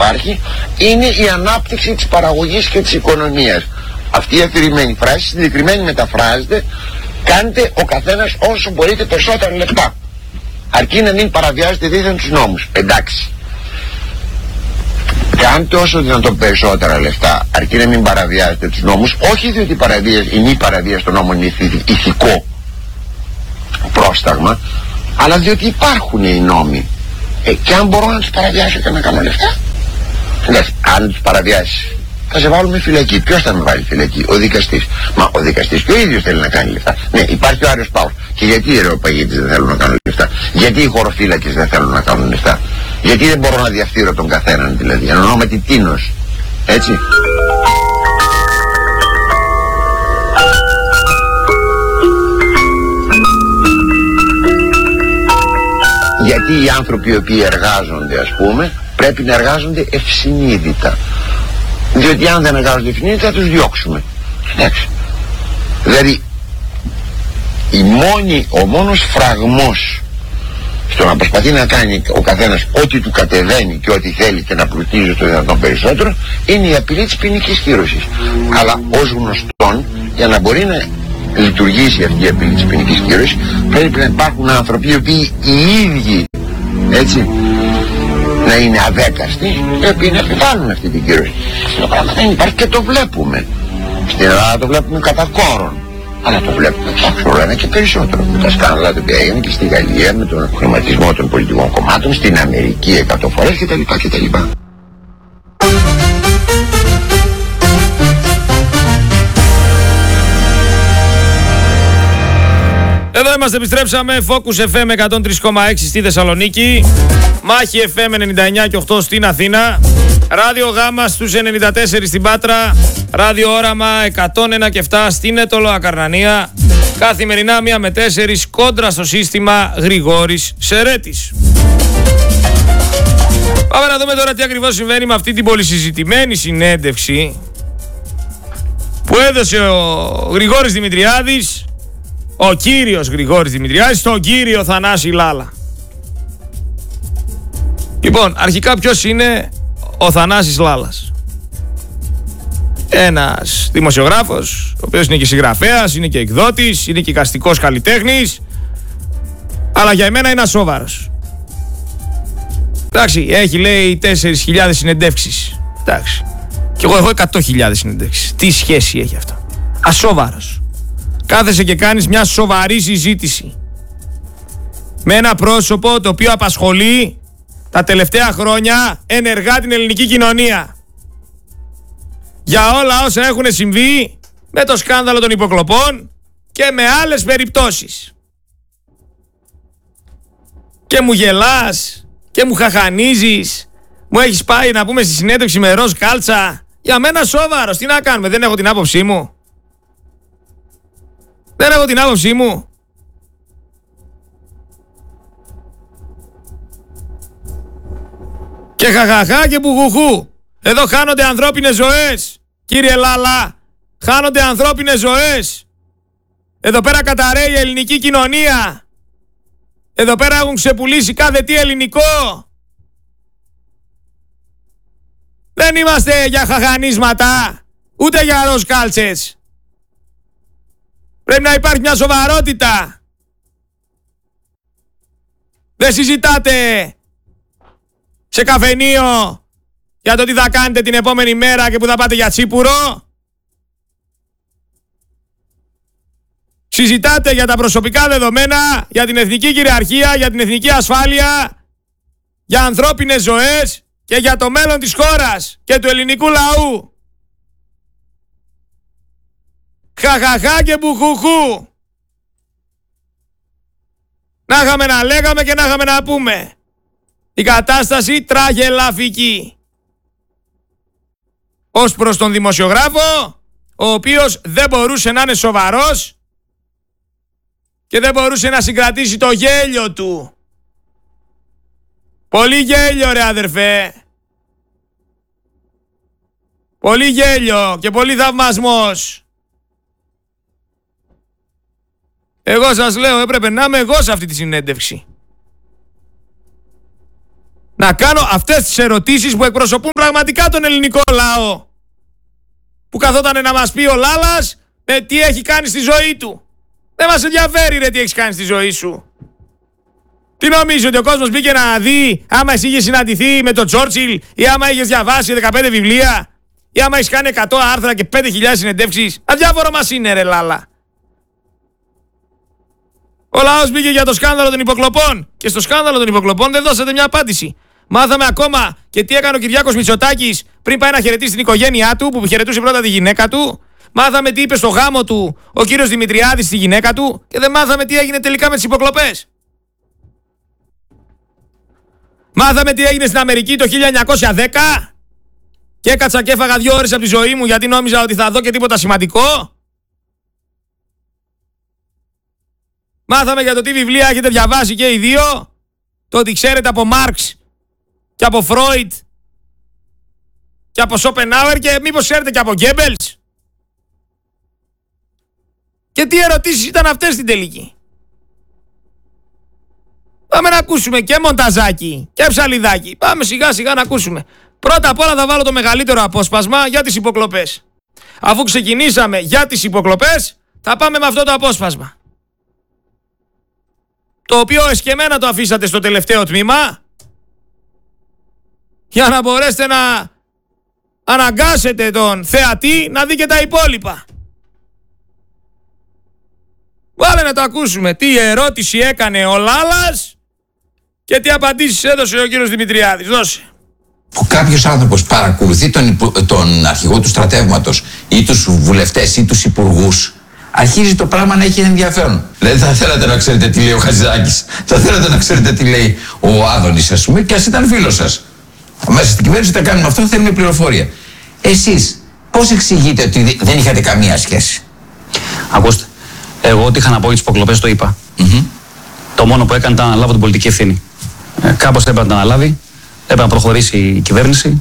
υπάρχει είναι η ανάπτυξη της παραγωγής και της οικονομίας. Αυτή η αφηρημένη φράση συγκεκριμένη μεταφράζεται: κάντε ο καθένας όσο μπορείτε περισσότερα λεφτά, αρκεί να μην παραβιάζετε δίθεν τους νόμους. Εντάξει, κάντε όσο δυνατόν περισσότερα λεφτά, αρκεί να μην παραβιάζετε τους νόμους, όχι διότι η μη παραβίαση των νόμων είναι ηθικό πρόσταγμα, αλλά διότι υπάρχουν οι νόμοι. Και αν μπορώ να τους παραβιάσω και να κάνω λεφτά, εντάξει, αν τους παραβιάσεις θα σε βάλουμε φυλακή. Ποιος θα με βάλει φυλακή? Ο δικαστής. Μα ο δικαστής και ο ίδιος θέλει να κάνει λεφτά. Ναι, υπάρχει ο Άριος Παύλος. Και γιατί οι αεροπαγίτες δεν θέλουν να κάνουν λεφτά? Γιατί οι χωροφύλακες δεν θέλουν να κάνουν λεφτά? Γιατί δεν μπορώ να διαφθείρω τον καθέναν, δηλαδή? Εν ονόματι τίνος. Έτσι. Γιατί οι άνθρωποι οι οποίοι εργάζονται, ας πούμε, πρέπει να εργάζονται ευσυνείδητα. Διότι αν δεν εργάζονται ευσυνείδητα θα τους διώξουμε. Εντάξει. Δηλαδή ο μόνος φραγμός στο να προσπαθεί να κάνει ο καθένας ό,τι του κατεβαίνει και ό,τι θέλει και να πλουτίζει το δυνατόν περισσότερο είναι η απειλή της ποινικής κύρωσης. Αλλά ως γνωστόν, για να μπορεί να λειτουργήσει αυτή η απειλή της ποινικής κύρωσης, πρέπει να υπάρχουν άνθρωποι οι οποίοι οι ίδιοι, έτσι, να είναι αδέκαστοι, οι οποίοι να επιβάλλουν αυτή την κύρωση. Το πράγμα δεν υπάρχει και το βλέπουμε. Στην Ελλάδα το βλέπουμε κατά κόρον, αλλά το βλέπουμε όλο ένα και περισσότερο με τα σκάνδαλα τα οποία έγιναν και στη Γαλλία με τον χρηματισμό των πολιτικών κομμάτων, στην Αμερική 100 φορές κτλ. Εδώ είμαστε, επιστρέψαμε. Focus FM 103,6 στη Θεσσαλονίκη, Μάχη FM 99 και 8 στην Αθήνα, Ράδιο Γάμα στους 94 στην Πάτρα, Ράδιο Όραμα 101 και 7 στην Έτολο Ακαρνανία, καθημερινά 1 με 4 κόντρα στο σύστημα Γρηγόρης Σερέτης. Πάμε να δούμε τώρα τι ακριβώς συμβαίνει με αυτή την πολυσυζητημένη συνέντευξη που έδωσε ο Γρηγόρης Δημητριάδης, ο κύριος Γρηγόρης Δημητριάδης, στον κύριο Θανάση Λάλα. Λοιπόν, αρχικά ποιος είναι ο Θανάσης Λάλας? Ένας δημοσιογράφος, ο οποίος είναι και συγγραφέας, είναι και εκδότης, είναι και εικαστικός καλλιτέχνης, αλλά για εμένα είναι ασόβαρος. Εντάξει, έχει λέει 4.000 συνεντεύξεις. Εντάξει. Και εγώ έχω 100.000 συνεντεύξεις. Τι σχέση έχει αυτό? Ασόβαρος. Κάθεσαι και κάνεις μια σοβαρή συζήτηση με ένα πρόσωπο το οποίο απασχολεί τα τελευταία χρόνια ενεργά την ελληνική κοινωνία για όλα όσα έχουν συμβεί με το σκάνδαλο των υποκλοπών και με άλλες περιπτώσεις. Και μου γελάς και μου χαχανίζεις, μου έχεις πάει να πούμε στη συνέντευξη με ροζ κάλτσα. Για μένα σοβαρός, τι να κάνουμε, δεν έχω την άποψή μου? Δεν έχω την άποψή μου? Και χαχαχά και μπουγουχού. Εδώ χάνονται ανθρώπινες ζωές, κύριε Λάλα. Χάνονται ανθρώπινες ζωές. Εδώ πέρα καταραίει η ελληνική κοινωνία. Εδώ πέρα έχουν ξεπουλήσει κάθε τι ελληνικό. Δεν είμαστε για χαχανίσματα, ούτε για ροζ κάλτσες. Πρέπει να υπάρχει μια σοβαρότητα. Δεν συζητάτε σε καφενείο για το τι θα κάνετε την επόμενη μέρα και που θα πάτε για τσίπουρο. Συζητάτε για τα προσωπικά δεδομένα, για την εθνική κυριαρχία, για την εθνική ασφάλεια, για ανθρώπινες ζωές και για το μέλλον της χώρας και του ελληνικού λαού. Χαχαχά και μπουχουχού. Να είχαμε να λέγαμε και να είχαμε να πούμε. Η κατάσταση τραγελαφική. Ως προς τον δημοσιογράφο, ο οποίος δεν μπορούσε να είναι σοβαρός και δεν μπορούσε να συγκρατήσει το γέλιο του. Πολύ γέλιο ρε αδερφέ. Πολύ γέλιο και πολύ θαυμασμός. Εγώ σας λέω, έπρεπε να είμαι εγώ σε αυτή τη συνέντευξη. να κάνω αυτές τις ερωτήσεις που εκπροσωπούν πραγματικά τον ελληνικό λαό. Που καθόταν να μας πει ο Λάλας τι έχει κάνει στη ζωή του. Δεν μας ενδιαφέρει ρε τι έχεις κάνει στη ζωή σου. Τι νομίζεις ότι ο κόσμος μπήκε να δει άμα εσύ είχες συναντηθεί με τον Τσόρτσιλ ή άμα είχες διαβάσει 15 βιβλία ή άμα έχεις κάνει 100 άρθρα και 5.000 συνεντεύξεις. Αδιάφορο μας είναι ρε Λάλα. Ο λαός μπήκε για το σκάνδαλο των υποκλοπών και στο σκάνδαλο των υποκλοπών δεν δώσατε μια απάντηση. Μάθαμε ακόμα και τι έκανε ο Κυριάκος Μητσοτάκης πριν πάει να χαιρετήσει την οικογένειά του που χαιρετούσε πρώτα τη γυναίκα του. Μάθαμε τι είπε στο γάμο του ο κύριος Δημητριάδης στη γυναίκα του και δεν μάθαμε τι έγινε τελικά με τις υποκλοπές. Μάθαμε τι έγινε στην Αμερική το 1910 και έκατσα και έφαγα 2 ώρες από τη ζωή μου γιατί νόμιζα ότι θα δω και τίποτα σημαντικό. Μάθαμε για το τι βιβλία έχετε διαβάσει και οι δύο. Το ότι ξέρετε από Μάρξ και από Φρόιντ και από Σόπενάουερ και μήπως ξέρετε και από Γκέμπελς. Και τι ερωτήσεις ήταν αυτές στην τελική. Πάμε να ακούσουμε και μονταζάκι και ψαλιδάκι. Πάμε σιγά σιγά να ακούσουμε. Πρώτα απ' όλα θα βάλω το μεγαλύτερο απόσπασμα για τις υποκλοπές. Αφού ξεκινήσαμε για τις υποκλοπές θα πάμε με αυτό το απόσπασμα. Το οποίο εσκεμμένα το αφήσατε στο τελευταίο τμήμα για να μπορέσετε να αναγκάσετε τον θεατή να δει και τα υπόλοιπα. Βάλε να το ακούσουμε τι ερώτηση έκανε ο Λάλας και τι απαντήσεις έδωσε ο κύριος Δημητριάδης. Δώσε. Που κάποιος άνθρωπος παρακολουθεί τον αρχηγό του στρατεύματος ή τους βουλευτές ή τους υπουργούς, αρχίζει το πράγμα να έχει ενδιαφέρον. Δηλαδή θα θέλατε να ξέρετε τι λέει ο Χατζηδάκης, θα θέλατε να ξέρετε τι λέει ο Άδωνης, ας πούμε, και ας ήταν φίλος σας. Μέσα στην κυβέρνηση τα κάνουμε αυτό, θέλουμε πληροφορία. Εσείς πώς εξηγείτε ότι δεν είχατε καμία σχέση? Ακούστε, εγώ ό,τι είχα να πω για τις υποκλοπές το είπα. Το μόνο που έκανε ήταν να αναλάβω την πολιτική ευθύνη. Κάπως έπρεπε να την αναλάβει, έπρεπε να προχωρήσει η κυβέρνηση.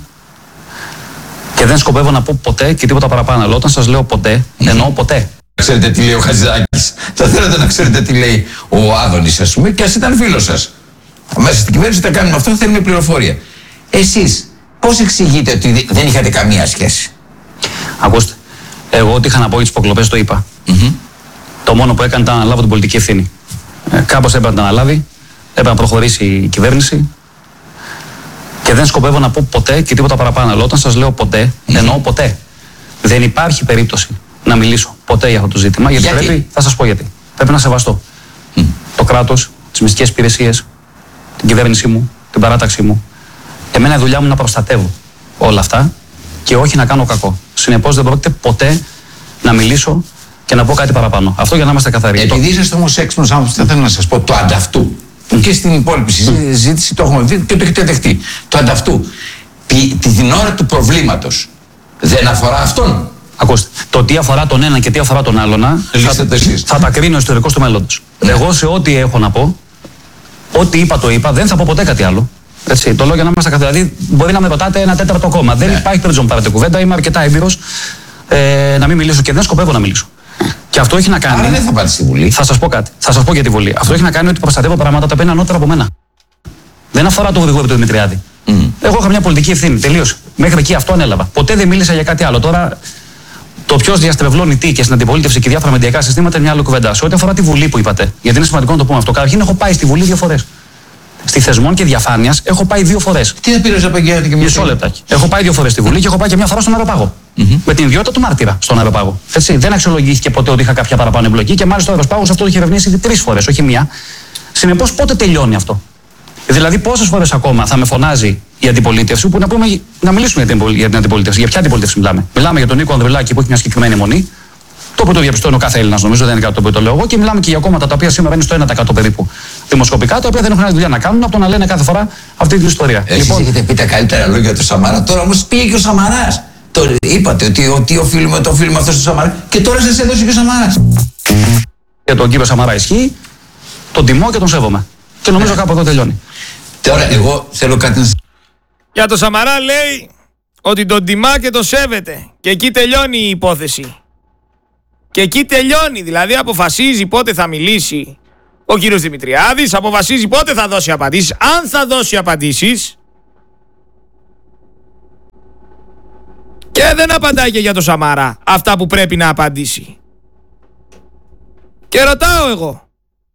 Και δεν σκοπεύω να πω ποτέ και τίποτα παραπάνω. Αλλά όταν σας λέω ποτέ, εννοώ ποτέ. Ξέρετε τι λέει ο Χατζηδάκης, θα θέλατε να ξέρετε τι λέει ο Άδωνης, ας πούμε, και ας ήταν φίλος σας. Μέσα στην κυβέρνηση τα κάνουμε αυτό, θέλουμε πληροφορία. Εσείς πώς εξηγείτε ότι δεν είχατε καμία σχέση? Ακούστε, εγώ ό,τι είχα να πω για τις υποκλοπές το είπα. Το μόνο που έκανε ήταν να αναλάβω την πολιτική ευθύνη. Κάπως έπρεπε να την αναλάβει, έπρεπε να προχωρήσει η κυβέρνηση. Και δεν σκοπεύω να πω ποτέ και τίποτα παραπάνω. Αλλά όταν σας λέω ποτέ, εννοώ ποτέ. Δεν υπάρχει περίπτωση να μιλήσω ποτέ για αυτό το ζήτημα. Γιατί πρέπει, θα σας πω γιατί. Πρέπει να σεβαστώ το κράτος, τις μυστικές υπηρεσίες, την κυβέρνησή μου, την παράταξή μου. Εμένα η δουλειά μου είναι να προστατεύω όλα αυτά και όχι να κάνω κακό. Συνεπώς δεν πρόκειται ποτέ να μιλήσω και να πω κάτι παραπάνω. Αυτό για να είμαστε καθαροί. Επειδή είσαστε όμως έξυπνος άνθρωπος, θα ήθελα να σας πω το ανταυτού. Που και στην υπόλοιπη συζήτηση το έχουμε δει και το έχετε δεχτεί. Το ανταυτού. Την ώρα του προβλήματος δεν αφορά αυτόν. Ακούστε, το τι αφορά τον ένα και τι αφορά τον άλλον θα τα κρίνει ο ιστορικός του μέλλοντος. Εγώ σε ό,τι έχω να πω, ό,τι είπα το είπα, δεν θα πω ποτέ κάτι άλλο. Έτσι, το λέω για να είμαστε καθαροί. Δηλαδή, μπορεί να με ρωτάτε 1/4 ακόμα. Δεν υπάρχει περίπτωση να πάρετε κουβέντα. Είμαι αρκετά έμπειρος να μην μιλήσω και δεν σκοπεύω να μιλήσω. Και αυτό έχει να κάνει. Άρα δεν θα πάτε στη Βουλή. Θα σας πω κάτι. Θα σας πω για τη Βουλή. Αυτό έχει να κάνει ότι προστατεύω πράγματα τα οποία είναι ανώτερα από μένα. Δεν αφορά το οδηγό επί του Δημητριάδη. Εγώ είχα μια πολιτική ευθύνη. Τελείωσε. Μέχρι εκεί αυτό ανέλαβα. Ποτέ δεν μίλησα για κάτι άλλο. Τώρα το ποιος διαστρεβλώνει τι και στην αντιπολίτευση και διάφορα μεντιακά συστήματα είναι μια άλλη κουβέντα. Σε ό,τι αφορά τη Βουλή που είπατε, γιατί είναι σημαντικό να το πούμε αυτό. Καταρχήν έχω πάει στη Βουλή 2 φορές. Στη Θεσμών και Διαφάνειας έχω πάει 2 φορές. Τι θα πήρες επαγγέλματα και μισό λεπτάκι. Έχω πάει 2 φορές στη Βουλή και έχω πάει και 1 φορά στον Αεροπάγο. Με την ιδιότητα του μάρτυρα στον Αεροπάγο. Έτσι, δεν αξιολογήθηκε ποτέ ότι είχα κάποια παραπάνω εμπλοκή και μάλιστα ο Αεροπάγος αυτό το είχε ερευνήσει 3 φορές, όχι 1. Συνεπώς πότε τελειώνει αυτό? Δηλαδή, πόσες φορές ακόμα θα με φωνάζει η αντιπολίτευση, που να μιλήσουμε για την αντιπολίτευση. Για ποια αντιπολίτευση μιλάμε? Μιλάμε για τον Νίκο Ανδρουλάκη που έχει μια συγκεκριμένη μονή. Το που το διαπιστώνει ο κάθε Έλληνας, νομίζω, δεν είναι κάτι το οποίο το λέω εγώ. Και μιλάμε και για κόμματα τα οποία σήμερα είναι στο 1% περίπου δημοσκοπικά, τα οποία δεν έχουν άλλη δουλειά να κάνουν από το να λένε κάθε φορά αυτή την ιστορία. Εσείς έχετε πει τα καλύτερα λόγια του Σαμαρά, τώρα όμως πήγε και ο Σαμαράς. Είπατε ότι οφείλουμε αυτό στο Σαμαρά και τώρα σας έδωσε και ο Σαμαράς. Για τον κύριο Σαμαρά ισχύει, τον τιμώ και τον σέβομαι. Και νομίζω κάπου εδώ τελειώνει. Τώρα εγώ θέλω κάτι να σας... Για τον Σαμαρά λέει ότι τον τιμά και τον σέβεται. Και εκεί τελειώνει η υπόθεση. Και εκεί τελειώνει, δηλαδή αποφασίζει πότε θα μιλήσει ο κύριος Δημητριάδης, αποφασίζει πότε θα δώσει απαντήσεις, αν θα δώσει απαντήσεις, Και δεν απαντάει και για το Σαμαρά αυτά που πρέπει να απαντήσει. Και ρωτάω εγώ,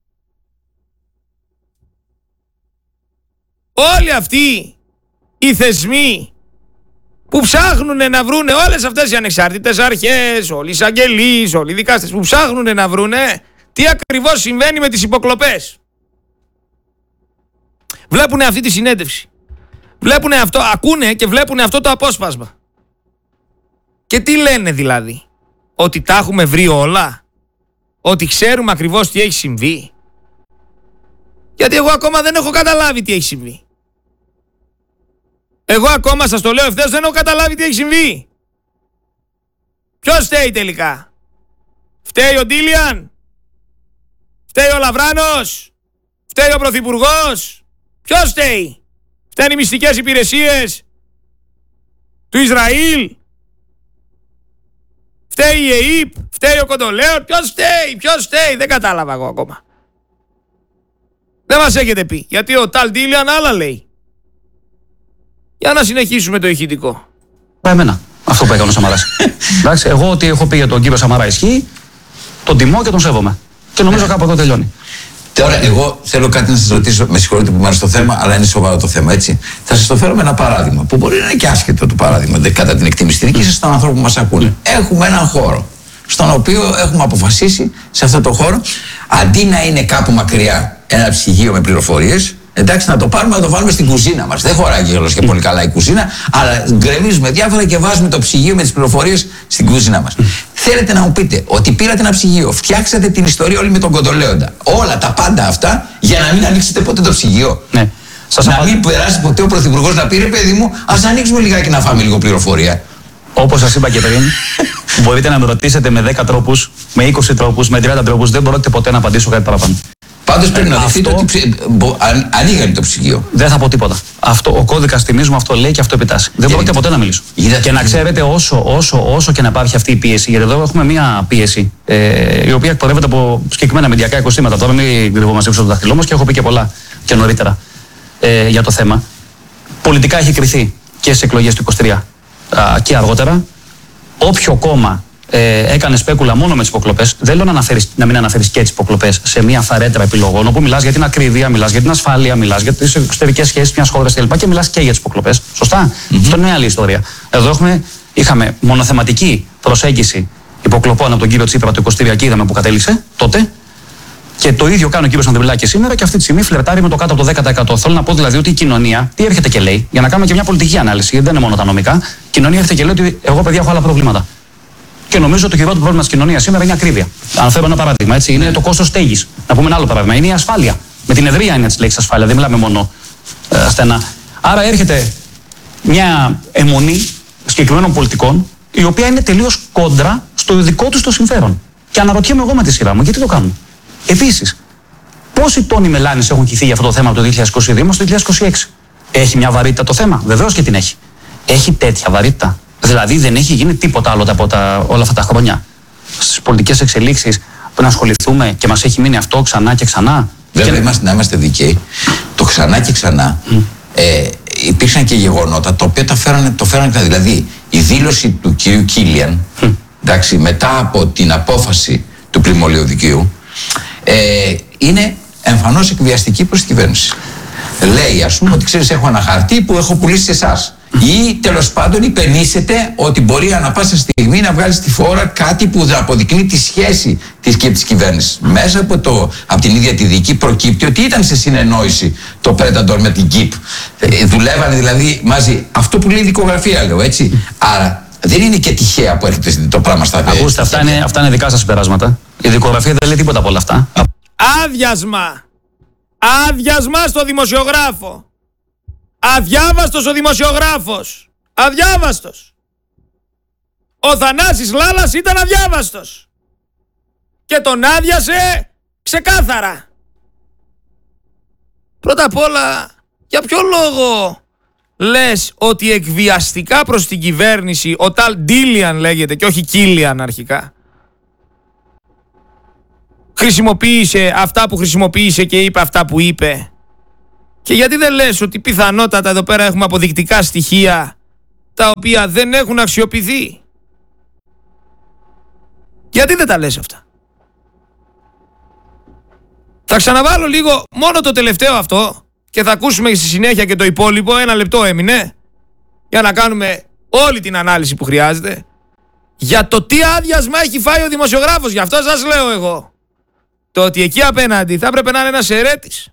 όλοι αυτοί οι θεσμοί που ψάχνουν να βρούνε, όλες αυτές οι ανεξάρτητες αρχές, όλοι οι εισαγγελείς, όλοι οι δικάστες που ψάχνουν να βρούνε τι ακριβώς συμβαίνει με τις υποκλοπές, βλέπουν αυτή τη συνέντευξη, βλέπουν αυτό, ακούνε και βλέπουν αυτό το απόσπασμα. Και τι λένε δηλαδή? Ότι τα έχουμε βρει όλα? Ότι ξέρουμε ακριβώς τι έχει συμβεί? Γιατί εγώ ακόμα δεν έχω καταλάβει τι έχει συμβεί. Εγώ ακόμα, σας το λέω ευθέως, δεν έχω καταλάβει τι έχει συμβεί. Ποιος φταίει τελικά? Φταίει ο Ντίλιαν? Φταίει ο Λαβράνος? Φταίει ο Πρωθυπουργός? Ποιος φταίει? Φταίνουν οι μυστικές υπηρεσίες του Ισραήλ? Φταίει η ΕΕΠ? Φταίει ο Κοντολέων? Ποιος φταίει? Δεν κατάλαβα εγώ ακόμα. Δεν μας έχετε πει. Γιατί ο Ταλ Ντίλιαν άλλα λέει. Για να συνεχίσουμε το ηχητικό. Εμένα. Αυτό που έκανε ο Σαμαράς. Εντάξει, εγώ ό,τι έχω πει για τον κύριο Σαμαρά ισχύει, τον τιμώ και τον σέβομαι. Και νομίζω κάπου εδώ τελειώνει. Τώρα, εγώ θέλω κάτι να σας ρωτήσω. Με συγχωρείτε που είμαι στο θέμα, αλλά είναι σοβαρό το θέμα, έτσι. Θα σας το φέρω με ένα παράδειγμα, που μπορεί να είναι και άσχετο το παράδειγμα, κατά την εκτίμηση δική σας των ανθρώπων που μας ακούνε. Έχουμε έναν χώρο, στον οποίο έχουμε αποφασίσει σε αυτό το χώρο, αντί να είναι κάπου μακριά ένα ψυγείο με πληροφορίες, εντάξει, να το πάρουμε να το βάλουμε στην κουζίνα μας. Δεν χωράει και πολύ καλά η κουζίνα, αλλά γκρεμίζουμε διάφορα και βάζουμε το ψυγείο με τις πληροφορίες στην κουζίνα μας. Θέλετε να μου πείτε ότι πήρατε ένα ψυγείο, φτιάξατε την ιστορία όλη με τον Κοντολέοντα, όλα τα πάντα αυτά, για να μην ανοίξετε ποτέ το ψυγείο? Ναι. Να μην περάσει ποτέ ο Πρωθυπουργός να πει, ρε παιδί μου, ας ανοίξουμε λιγάκι να φάμε λίγο πληροφορία. Όπως σας είπα και πριν, μπορείτε να με ρωτήσετε με 10 τρόπους, με 20 τρόπους, με 30 τρόπους, δεν μπορείτε ποτέ να απαντήσω κάτι παραπάνω. Πάντως πρέπει να δεχτείτε ότι ανοίγανε το ψυγείο. Δεν θα πω τίποτα. Ο κώδικας τιμής μου αυτό λέει και αυτό επιτάσσει. Δεν μπορείτε ποτέ να μιλήσω. Και να ξέρετε, όσο και να υπάρχει αυτή η πίεση, γιατί εδώ έχουμε μία πίεση η οποία εκπορεύεται από συγκεκριμένα μηντιακά οικοστήματα. Τώρα μην κρυβόμαστε πίσω στο δάχτυλό μας και έχω πει και πολλά και νωρίτερα για το θέμα. Πολιτικά έχει κριθεί και στις εκλογές του 23 και αργότερα. Όποιο κόμμα έκανε σπέκουλα μόνο με τις υποκλοπές, δεν λέω να μην αναφέρεις και τις υποκλοπές σε μια φαρέτρα επιλογών, όπου μιλάς για την ακρίβεια, μιλάς για την ασφάλεια, μιλάς για τις εξωτερικές σχέσεις μιας χώρας κλπ. Και μιλάς και για τις υποκλοπές. Σωστά. Αυτό είναι μια άλλη ιστορία. Εδώ είχαμε μονοθεματική προσέγγιση υποκλοπών από τον κύριο Τσίπρα το 23 και είδαμε που κατέληξε τότε. Και το ίδιο κάνει ο κύριος Ανδρουλάκη σήμερα και αυτή τη στιγμή φλερτάρει με το κάτω από το 10%. Θέλω να πω δηλαδή ότι η κοινωνία τι έρχεται και λέει, για να κάνουμε και μια πολιτική ανάλυση, γιατί δεν είναι μόνο τα νομικά. Η κοινωνία έρχεται και λέει ότι εγώ, παιδιά, έχω άλλα προβλήματα. Και νομίζω ότι το χειρότερο πρόβλημα της κοινωνίας σήμερα είναι η ακρίβεια. Αν φέρω ένα παράδειγμα, έτσι, είναι το κόστος στέγης. Να πούμε ένα άλλο παράδειγμα. Είναι η ασφάλεια. Με την ευρεία έννοια της λέξης ασφάλεια, δεν μιλάμε μόνο στενά. Άρα έρχεται μια αιμονή συγκεκριμένων πολιτικών, η οποία είναι τελείως κόντρα στο δικό τους το συμφέρον. Και αναρωτιέμαι εγώ με τη σειρά μου, γιατί το κάνουν. Επίσης, πόσοι τόνοι μελάνης έχουν χυθεί για αυτό το θέμα από το 2022 μέχρι το 2026. Έχει μια βαρύτητα το θέμα? Βεβαίως και την έχει. Έχει τέτοια βαρύτητα? Δηλαδή δεν έχει γίνει τίποτα άλλο από όλα αυτά τα χρόνια στις πολιτικές εξελίξεις που να ασχοληθούμε και μας έχει μείνει αυτό ξανά και ξανά? Βέβαια, να είμαστε δικαίοι. Το ξανά και ξανά υπήρξαν και γεγονότα τα οποία το φέρανε. Δηλαδή η δήλωση του κυρίου Κίλιαν, εντάξει, μετά από την απόφαση του πλημμυλιωδικείου, είναι εμφανώς εκβιαστική προς την κυβέρνηση. Λέει, ας πούμε, ότι ξέρεις, έχω ένα χαρτί που έχω πουλήσει σε εσάς. Ή τέλος πάντων υπενήσεται ότι μπορεί ανά πάσα στιγμή να βγάλει στη φόρα κάτι που αποδεικνύει τη σχέση της κυβέρνησης. Μέσα από την ίδια τη δίκη προκύπτει ότι ήταν σε συνεννόηση το Predator με την ΚΙΠ. Δουλεύανε δηλαδή μαζί. Αυτό που λέει η δικογραφία, λέω, έτσι. Άρα δεν είναι και τυχαία που έρχεται το πράγμα στα δέντρα. Ακούστε, αυτά είναι δικά σας συμπεράσματα. Η δικογραφία δεν λέει τίποτα από όλα αυτά. Άδειασμα! Άδειασμα στο δημοσιογράφο! Αδιάβαστος ο δημοσιογράφος! Αδιάβαστος! Ο Θανάσης Λάλας ήταν αδιάβαστος! Και τον άδειασε ξεκάθαρα! Πρώτα απ' όλα, για ποιο λόγο λες ότι εκβιαστικά προς την κυβέρνηση ο Ταλ Ντίλιαν λέγεται και όχι Κίλιαν αρχικά χρησιμοποίησε αυτά που χρησιμοποίησε και είπε αυτά που είπε? Και γιατί δεν λες ότι πιθανότατα εδώ πέρα έχουμε αποδεικτικά στοιχεία τα οποία δεν έχουν αξιοποιηθεί. Γιατί δεν τα λες αυτά? Θα ξαναβάλω λίγο μόνο το τελευταίο αυτό και θα ακούσουμε στη συνέχεια και το υπόλοιπο. 1 λεπτό έμεινε για να κάνουμε όλη την ανάλυση που χρειάζεται για το τι άδειασμα έχει φάει ο δημοσιογράφος. Γι' αυτό σας λέω εγώ το ότι εκεί απέναντι θα έπρεπε να είναι ένας αιρέτης.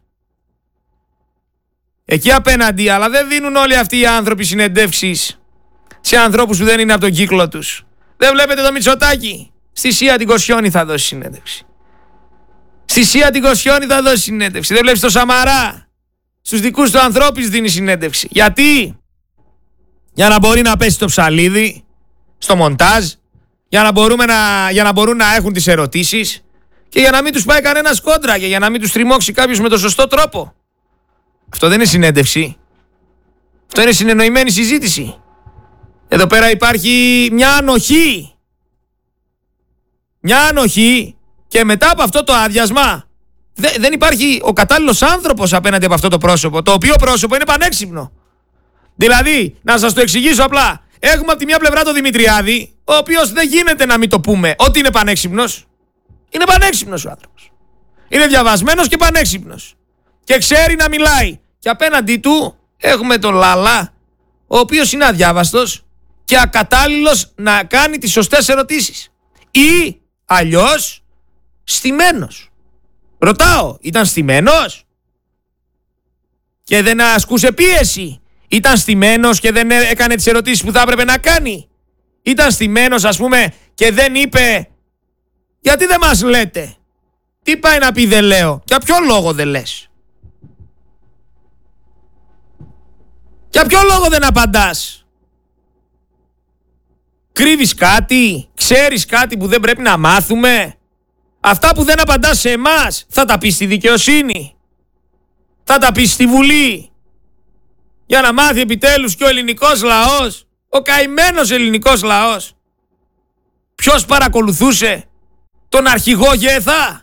Εκεί απέναντι, αλλά δεν δίνουν όλοι αυτοί οι άνθρωποι συνεντεύξεις σε ανθρώπους που δεν είναι από τον κύκλο τους. Δεν βλέπετε το Μητσοτάκη? Στη Σία την Κοσιόνη θα δώσει συνέντευξη. Στη Σία την Κοσιόνη θα δώσει συνέντευξη. Δεν βλέπεις το Σαμαρά? Στους δικούς του ανθρώπους δίνει συνέντευξη. Γιατί? Για να μπορεί να πέσει το ψαλίδι στο μοντάζ, για να μπορούν να έχουν τις ερωτήσεις και για να μην τους πάει κανένας κόντρα και για να μην τους τριμώξει κάποιος με τον σωστό τρόπο. Αυτό δεν είναι συνέντευξη. Αυτό είναι συνεννοημένη συζήτηση. Εδώ πέρα υπάρχει μια ανοχή. Μια ανοχή και μετά από αυτό το άδειασμα δεν υπάρχει ο κατάλληλος άνθρωπος απέναντι από αυτό το πρόσωπο, το οποίο πρόσωπο είναι πανέξυπνο. Δηλαδή, να σας το εξηγήσω απλά. Έχουμε από τη μια πλευρά τον Δημητριάδη, ο οποίος δεν γίνεται να μην το πούμε ότι είναι πανέξυπνος. Είναι πανέξυπνος ο άνθρωπος. Είναι διαβασμένος και πανέξυπνος. Και ξέρει να μιλάει. Και απέναντί του έχουμε τον Λάλα, ο οποίος είναι αδιάβαστος και ακατάλληλος να κάνει τις σωστές ερωτήσεις. Ή αλλιώς στημένος. Ρωτάω, ήταν στημένος και δεν ασκούσε πίεση? Ήταν στημένος και δεν έκανε τις ερωτήσεις που θα έπρεπε να κάνει? Ήταν στημένος, ας πούμε, και δεν είπε γιατί δεν μας λέτε? Τι πάει να πει δεν λέω? Για ποιο λόγο δεν λες? Για ποιο λόγο δεν απαντάς? Κρύβεις κάτι? Ξέρεις κάτι που δεν πρέπει να μάθουμε? Αυτά που δεν απαντάς σε εμάς θα τα πεις στη δικαιοσύνη, θα τα πεις στη Βουλή, για να μάθει επιτέλους και ο ελληνικός λαός, ο καημένος ελληνικός λαός, ποιος παρακολουθούσε τον αρχηγό Γεθά.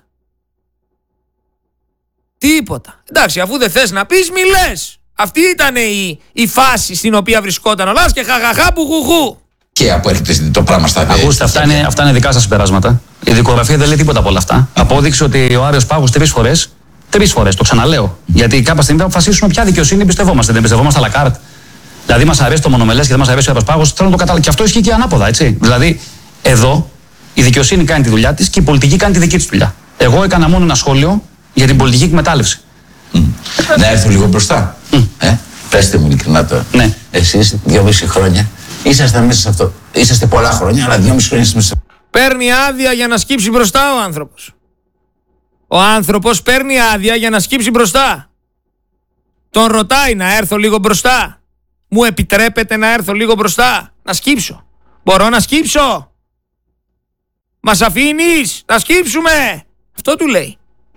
Τίποτα. Εντάξει, αφού δεν θες να πεις, μη λες. Αυτή ήταν η φάση στην οποία βρισκόταν ο λαός και χαχαχά πουχουχού. Και απέρχεται το πράγμα στα δέντρα. Ακούστε, αυτά είναι δικά σας συμπεράσματα. Η δικογραφία δεν λέει τίποτα από όλα αυτά. Απόδειξε ότι ο Άριος Πάγος 3 φορές, το ξαναλέω. Γιατί κάποια στιγμή θα αποφασίσουμε ποια δικαιοσύνη εμπιστευόμαστε. Δεν εμπιστευόμαστε à la carte. Δηλαδή, μας αρέσει το μονομελές και δεν μας αρέσει ο Άριος Πάγος. Θέλω να το καταλάβω. Και αυτό ισχύει και ανάποδα, έτσι. Δηλαδή, εδώ η δικαιοσύνη κάνει τη δουλειά της και η πολιτική κάνει τη δική της δουλειά. Εγώ έκανα μόνο ένα σχόλιο για την πολιτική εκμετάλλευση. Να έρθω λίγο μπροστά. Πέστε μου ειλικρινά τώρα. Ναι. Εσείς 2,5 χρόνια ήσασταν μέσα σε αυτό. Είσαστε πολλά χρόνια, αλλά 2,5 χρόνια είστε μέσα σε αυτό. Παίρνει άδεια για να σκύψει μπροστά ο άνθρωπος. Ο άνθρωπος παίρνει άδεια για να σκύψει μπροστά. Τον ρωτάει να έρθω λίγο μπροστά. Μου επιτρέπετε να έρθω λίγο μπροστά? Να σκύψω? Μπορώ να σκύψω? Μας αφήνεις να σκύψουμε? Αυτό του λέει.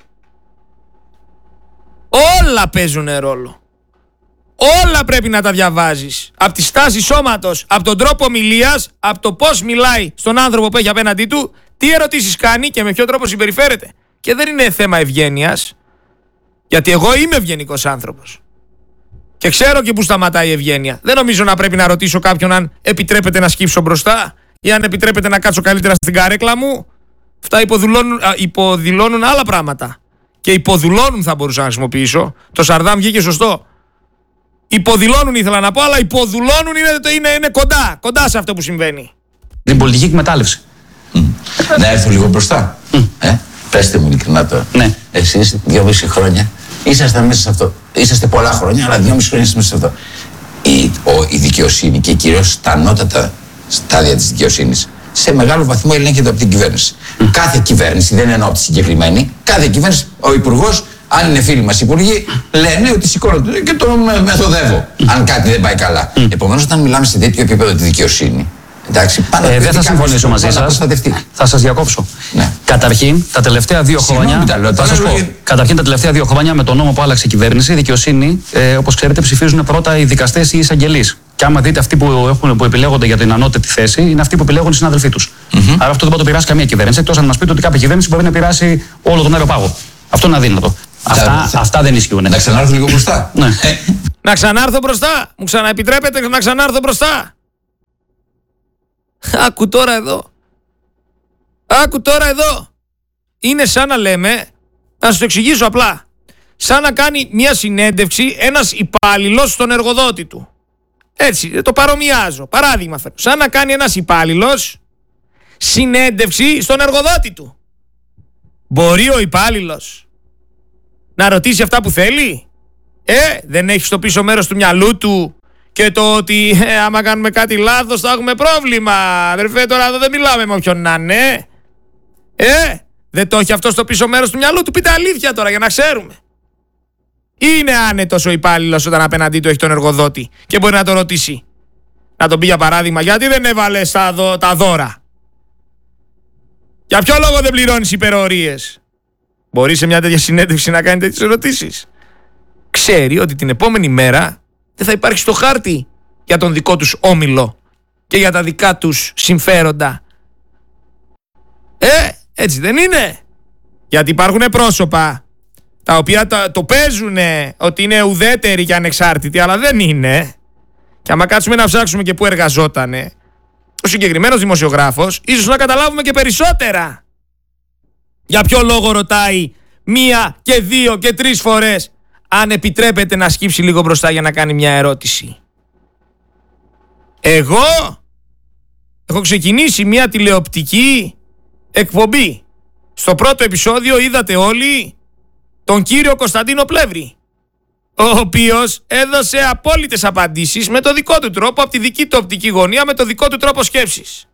Όλα παίζουν ρόλο. Όλα πρέπει να τα διαβάζεις. Από τη στάση σώματος, από τον τρόπο ομιλίας, από το πώς μιλάει στον άνθρωπο που έχει απέναντί του, τι ερωτήσεις κάνει και με ποιο τρόπο συμπεριφέρεται. Και δεν είναι θέμα ευγένειας, γιατί εγώ είμαι ευγενικός άνθρωπος. Και ξέρω και που σταματάει η ευγένεια. Δεν νομίζω να πρέπει να ρωτήσω κάποιον αν επιτρέπεται να σκύψω μπροστά ή αν επιτρέπεται να κάτσω καλύτερα στην καρέκλα μου. Αυτά υποδηλώνουν άλλα πράγματα. Και υποδηλώνουν θα μπορούσα να χρησιμοποιήσω. Το Σαρδάμ βγήκε σωστό. Υποδηλώνουν ήθελα να πω, αλλά υποδουλώνουν είναι κοντά σε αυτό που συμβαίνει. Την πολιτική εκμετάλλευση. Να έρθω λίγο μπροστά. Πέστε μου ειλικρινά τώρα. Ναι. Εσείς 2,5 χρόνια ήσασταν μέσα σε αυτό. Είσαστε πολλά χρόνια, αλλά 2,5 χρόνια είστε μέσα σε αυτό. Η δικαιοσύνη και κυρίως τα ανώτατα στάδια της δικαιοσύνης σε μεγάλο βαθμό ελέγχεται από την κυβέρνηση. Κάθε κυβέρνηση, δεν εννοώ τη συγκεκριμένη, κάθε κυβέρνηση, ο υπουργός, αν είναι φίλοι μας υπουργοί, λένε ότι σηκώνονται και το μεθοδεύω, αν κάτι δεν πάει καλά. Επομένως, όταν μιλάμε σε τέτοιο επίπεδο τη δικαιοσύνη, εντάξει, δεν θα συμφωνήσω μαζί σας. Θα σας διακόψω. Ναι. Καταρχήν, τα τελευταία 2 χρόνια. Θα σας πω. Καταρχήν, τα τελευταία 2 χρόνια με τον νόμο που άλλαξε η κυβέρνηση, η δικαιοσύνη, όπως ξέρετε, ψηφίζουν πρώτα οι δικαστές ή οι εισαγγελείς. Και άμα δείτε αυτοί που επιλέγονται για την ανώτερη θέση, είναι αυτοί που επιλέγουν οι συναδελφοί τους. Άρα αυτό δεν μπορεί να το πειράσει καμία κυβέρνηση, εκτός αν μας πείτε ότι κάποια κυβέρνηση μπορεί να πειράσει όλο τον αεροπάγο. Αυτό είναι αδύνατο. Αυτά δεν ισχύουν. Να ξανάρθω λίγο μπροστά. Ναι. Να ξανάρθω μπροστά. Μου ξαναεπιτρέπετε να ξανάρθω μπροστά? Άκου τώρα εδώ. Άκου τώρα εδώ. Είναι σαν να λέμε, να σου το εξηγήσω απλά, σαν να κάνει μια συνέντευξη ένας υπάλληλος στον εργοδότη του. Έτσι, το παρομοιάζω. Παράδειγμα φέρω. Σαν να κάνει ένας υπάλληλος συνέντευξη στον εργοδότη του. Μπορεί ο υπάλληλος να ρωτήσει αυτά που θέλει? Δεν έχει στο πίσω μέρος του μυαλού του και το ότι άμα κάνουμε κάτι λάθος θα έχουμε πρόβλημα? Αδερφέ, τώρα εδώ δεν μιλάμε με όποιον να είναι. Δεν το έχει αυτό στο πίσω μέρος του μυαλού του? Πείτε αλήθεια τώρα για να ξέρουμε. Είναι άνετος ο υπάλληλος όταν απέναντί του έχει τον εργοδότη και μπορεί να το ρωτήσει? Να τον πει για παράδειγμα, γιατί δεν έβαλες τα δώρα? Για ποιο λόγο δεν πληρώνεις υπερορίες? Μπορεί σε μια τέτοια συνέντευξη να κάνει τέτοιες ερωτήσεις? Ξέρει ότι την επόμενη μέρα δεν θα υπάρχει στο χάρτη για τον δικό τους όμιλο και για τα δικά τους συμφέροντα. Έτσι δεν είναι? Γιατί υπάρχουν πρόσωπα τα οποία το παίζουν ότι είναι ουδέτεροι και ανεξάρτητοι, αλλά δεν είναι. Και άμα κάτσουμε να ψάξουμε και πού εργαζότανε ο συγκεκριμένος δημοσιογράφος, ίσως να καταλάβουμε και περισσότερα. Για ποιο λόγο ρωτάει 1 και 2 και 3 φορές αν επιτρέπεται να σκύψει λίγο μπροστά για να κάνει μια ερώτηση? Εγώ έχω ξεκινήσει μια τηλεοπτική εκπομπή. Στο πρώτο επεισόδιο είδατε όλοι τον κύριο Κωνσταντίνο Πλεύρη, ο οποίος έδωσε απόλυτες απαντήσεις με το δικό του τρόπο, από τη δική του οπτική γωνία, με το δικό του τρόπο σκέψης.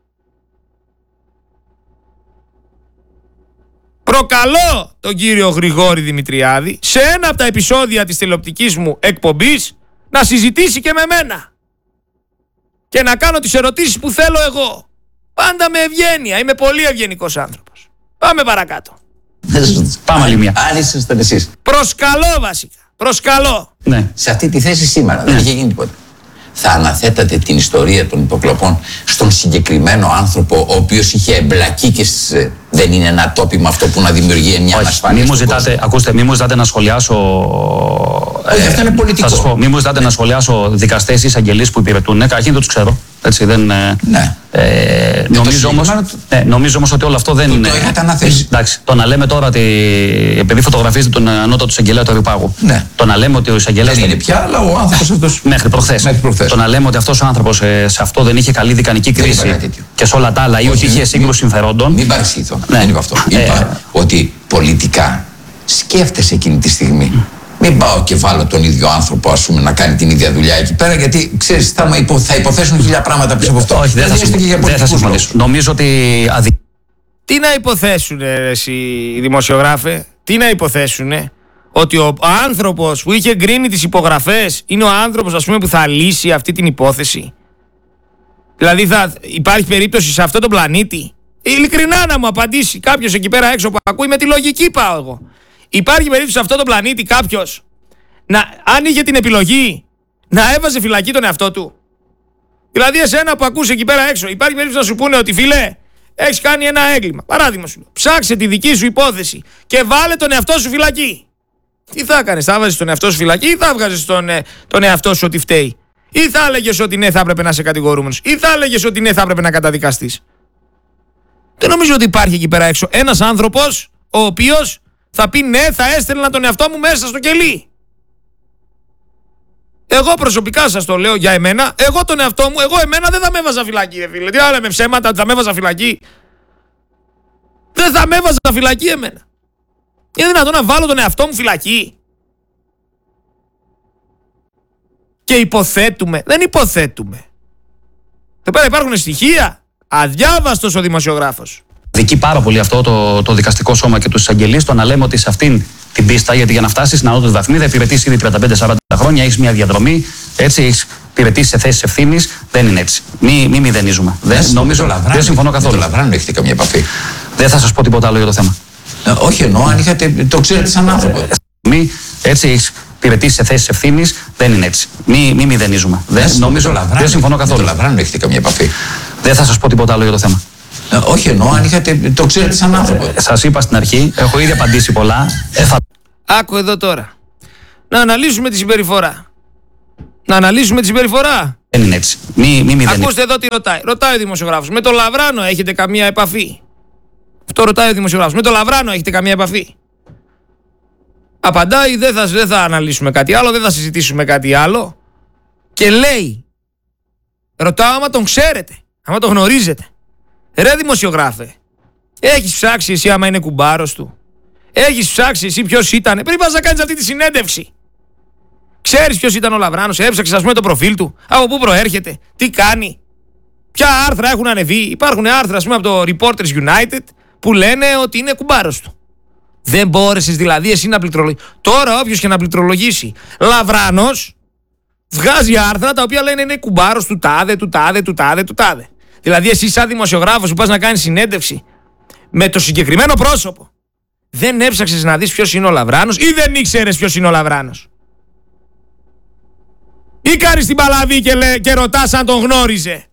Προκαλώ τον κύριο Γρηγόρη Δημητριάδη σε ένα από τα επεισόδια της τηλεοπτικής μου εκπομπής να συζητήσει και με μένα και να κάνω τις ερωτήσεις που θέλω εγώ. Πάντα με ευγένεια, είμαι πολύ ευγενικός άνθρωπος. Πάμε παρακάτω. Πάμε άλλη μια. Αν ήσασταν εσείς. Προσκαλώ βασικά. Προσκαλώ. Ναι. Σε αυτή τη θέση σήμερα δεν είχε γίνει τίποτα. Θα αναθέτατε την ιστορία των υποκλοπών στον συγκεκριμένο άνθρωπο ο οποίος είχε εμπλακεί και δεν είναι ένα τόπιμα αυτό που να δημιουργεί μια ανασφάλεια? Ακούστε, μη μου ζητάτε να σχολιάσω. Όχι, αυτό είναι πολιτικό. Θα σας πω, μη μου ζητάτε να σχολιάσω δικαστές ή εισαγγελείς που υπηρετούν. Καταρχήν δεν τους ξέρω. Έτσι, δεν, ναι. Νομίζω όμως ότι όλο αυτό δεν είναι. Το είχατε αναθέσει. Εντάξει, το να λέμε τώρα ότι επειδή φωτογραφίζετε τον ανώτατο εισαγγελέα του Ευρυπάγου. Ναι. Το να λέμε ότι ο εισαγγελέας. Δεν είναι πια, αλλά ο άνθρωπος αυτός. Μέχρι προχθές. Το να λέμε ότι αυτός ο άνθρωπος σε αυτό δεν είχε καλή δικανική κρίση και σε όλα τα άλλα, ή ότι είχε σύγκρουση συμφερόντων. Μην παρεξηγηθώ. Δεν είπα αυτό. Είπα ότι πολιτικά σκέφτεσαι εκείνη τη στιγμή. Μην πάω και βάλω τον ίδιο άνθρωπο, ας πούμε, να κάνει την ίδια δουλειά εκεί πέρα, γιατί ξέρεις, θα υποθέσουν 1000 πράγματα πίσω από αυτό. Όχι, δεν θα συμφωνήσω. Νομίζω ότι. Τι να υποθέσουνε, εσύ δημοσιογράφε, τι να υποθέσουνε? Ότι ο άνθρωπος που είχε εγκρίνει τις υπογραφές είναι ο άνθρωπος, ας πούμε, που θα λύσει αυτή την υπόθεση? Δηλαδή υπάρχει περίπτωση σε αυτόν τον πλανήτη? Ειλικρινά να μου απαντήσει κάποιος εκεί πέρα έξω που ακούει, με τη λογική πάω εγώ. Υπάρχει περίπτωση σε αυτόν τον πλανήτη κάποιος αν είχε την επιλογή, να έβαζε φυλακή τον εαυτό του? Δηλαδή εσένα που ακούς εκεί πέρα έξω, υπάρχει περίπτωση να σου πούνε ότι φίλε, έχεις κάνει ένα έγκλημα, παράδειγμα σου, ψάξε τη δική σου υπόθεση και βάλε τον εαυτό σου φυλακή? Τι θα έκανες? Θα έβαζες τον εαυτό σου φυλακή ή θα έβγαζες τον εαυτό σου ότι φταίει? Ή θα έλεγες ότι ναι, θα έπρεπε να είσαι κατηγορούμενος? Ή θα έλεγες ότι ναι, θα έπρεπε να καταδικαστείς? Δεν νομίζω ότι υπάρχει εκεί πέρα έξω ένας άνθρωπος ο οποίος θα πει ναι, θα έστελνα τον εαυτό μου μέσα στο κελί. Εγώ προσωπικά σας το λέω για εμένα, εγώ τον εαυτό μου, εμένα δεν θα με έβαζα φυλακή, φίλε. Τι άλλα με ψέματα, ότι θα με έβαζα φυλακή? Δεν θα με έβαζα φυλακή εμένα. Είναι δυνατόν να βάλω τον εαυτό μου φυλακή? Και υποθέτουμε? Δεν υποθέτουμε. Εδώ πέρα υπάρχουν στοιχεία. Αδιάβαστος ο δημοσιογράφος. Δικεί πάρα πολύ αυτό το δικαστικό σώμα και τους εισαγγελείς, το να λέμε ότι σε αυτήν την πίστα, γιατί για να φτάσεις στην ανώτατη βαθμίδα, υπηρετείς ήδη 35-40 χρόνια, έχεις μια διαδρομή, έτσι, έχεις υπηρετήσει σε θέσεις ευθύνης. Δεν είναι έτσι. Μη μηδενίζουμε. Δεν συμφωνώ καθόλου. Με το Λαβράνο έχετε καμία επαφή? Δεν θα σας πω τίποτα άλλο για το θέμα. Όχι, εννοώ αν το ξέρετε σαν άνθρωπο. Έτσι, έχεις υπηρετήσει σε θέσεις ευθύνης. Δεν είναι έτσι. Μη μηδενίζουμε. Δεν συμφωνώ καθόλου. Με το Λαβράνο έχετε καμία επαφή? Δεν θα σας πω τίποτα άλλο για το θέμα. Όχι, εννοώ αν το ξέρετε σαν άνθρωπο. Σας είπα στην αρχή, έχω ήδη απαντήσει πολλά. Άκου εδώ τώρα. Να αναλύσουμε τη συμπεριφορά. Δεν είναι έτσι. Ακούστε εδώ τι ρωτάει. Ρωτάει ο δημοσιογράφος. Με το Λαβράνο έχετε καμία επαφή? Αυτό ρωτάει ο δημοσιογράφος. Με το Λαβράνο έχετε καμία επαφή? Απαντάει, δεν θα αναλύσουμε κάτι άλλο, δεν θα συζητήσουμε κάτι άλλο. Και λέει, ρωτάω άμα τον ξέρετε, άμα τον γνωρίζετε. Ρε δημοσιογράφε, έχεις ψάξει εσύ άμα είναι κουμπάρος του? Έχεις ψάξει εσύ ποιος ήταν? Πριν πας να κάνεις αυτή τη συνέντευξη, ξέρεις ποιος ήταν ο Λαβράνος? Έψαξες ας πούμε το προφίλ του? Από πού προέρχεται? Τι κάνει? Ποια άρθρα έχουν ανεβεί? Υπάρχουν άρθρα ας πούμε από το Reporters United που λένε ότι είναι κουμπάρος του. Δεν μπόρεσες δηλαδή εσύ να πληκτρολογήσεις? Τώρα όποιος και να πληκτρολογήσει Λαβράνος βγάζει άρθρα τα οποία λένε είναι κουμπάρος του τάδε, του τάδε, του τάδε, του τάδε. Δηλαδή εσύ σαν δημοσιογράφος που πας να κάνεις συνέντευξη με το συγκεκριμένο πρόσωπο, δεν έψαξες να δεις ποιος είναι ο Λαβράνος ή δεν ήξερες ποιος είναι ο Λαβράνος? Ή κάνεις την παλαβή και ρωτάς αν τον γνώριζε?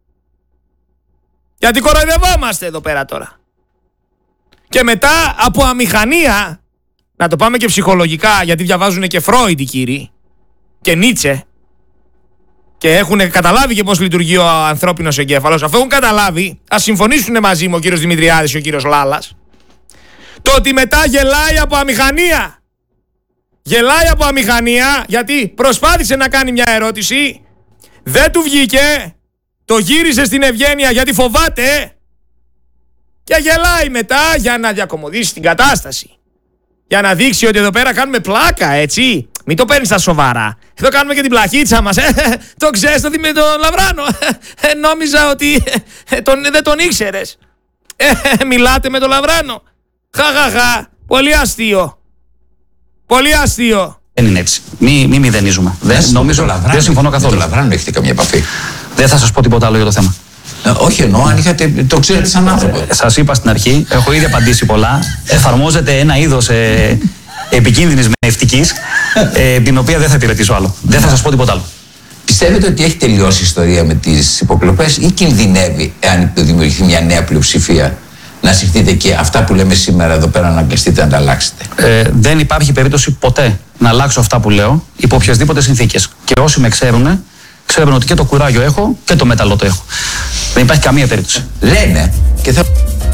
Γιατί κοροϊδευόμαστε εδώ πέρα τώρα. Και μετά από αμηχανία, να το πάμε και ψυχολογικά, γιατί διαβάζουν και Φρόιντ οι κύριοι και Νίτσε και έχουν καταλάβει και πώς λειτουργεί ο ανθρώπινος εγκέφαλος. Αφού έχουν καταλάβει, ας συμφωνήσουν μαζί μου ο κύριος Δημητριάδης και ο κύριος Λάλας, το ότι μετά γελάει από αμηχανία. Γελάει από αμηχανία γιατί προσπάθησε να κάνει μια ερώτηση, δεν του βγήκε, το γύρισε στην ευγένεια γιατί φοβάται και γελάει μετά για να διακομωδήσει την κατάσταση. Για να δείξει ότι εδώ πέρα κάνουμε πλάκα, έτσι. Μην το παίρνεις στα σοβαρά. Εδώ κάνουμε και την πλαχίτσα μας. Το ξέρεις το με τον Λαβράνο? Νόμιζα ότι δεν τον ήξερες. Μιλάτε με τον Λαβράνο? Χαχαχα. Πολύ αστείο. Πολύ αστείο. Δεν είναι έτσι. Μη μηδενίζουμε. Δεν συμφωνώ καθόλου. Με τον Λαβράνο έχετε καμία επαφή? Δεν θα σας πω τίποτα άλλο για το θέμα. Όχι, εννοώ αν είχατε, το ξέρετε σαν άνθρωπο. Σας είπα στην αρχή, έχω ήδη απαντήσει πολλά. Εφαρμόζεται ένα είδος επικίνδυνης μευτικής, την οποία δεν θα υπηρετήσω άλλο. Δεν θα σας πω τίποτα άλλο. Πιστεύετε ότι έχει τελειώσει η ιστορία με τις υποκλοπές ή κινδυνεύει, εάν δημιουργηθεί μια νέα πλειοψηφία, να συχτείτε και αυτά που λέμε σήμερα εδώ πέρα να αναγκαστείτε να τα αλλάξετε? Δεν υπάρχει περίπτωση ποτέ να αλλάξω αυτά που λέω υπό οποιασδήποτε συνθήκες. Και όσοι με ξέρουν ότι και το κουράγιο έχω και το μέταλλο το έχω. Δεν υπάρχει καμία περίπτωση. Λένε και θα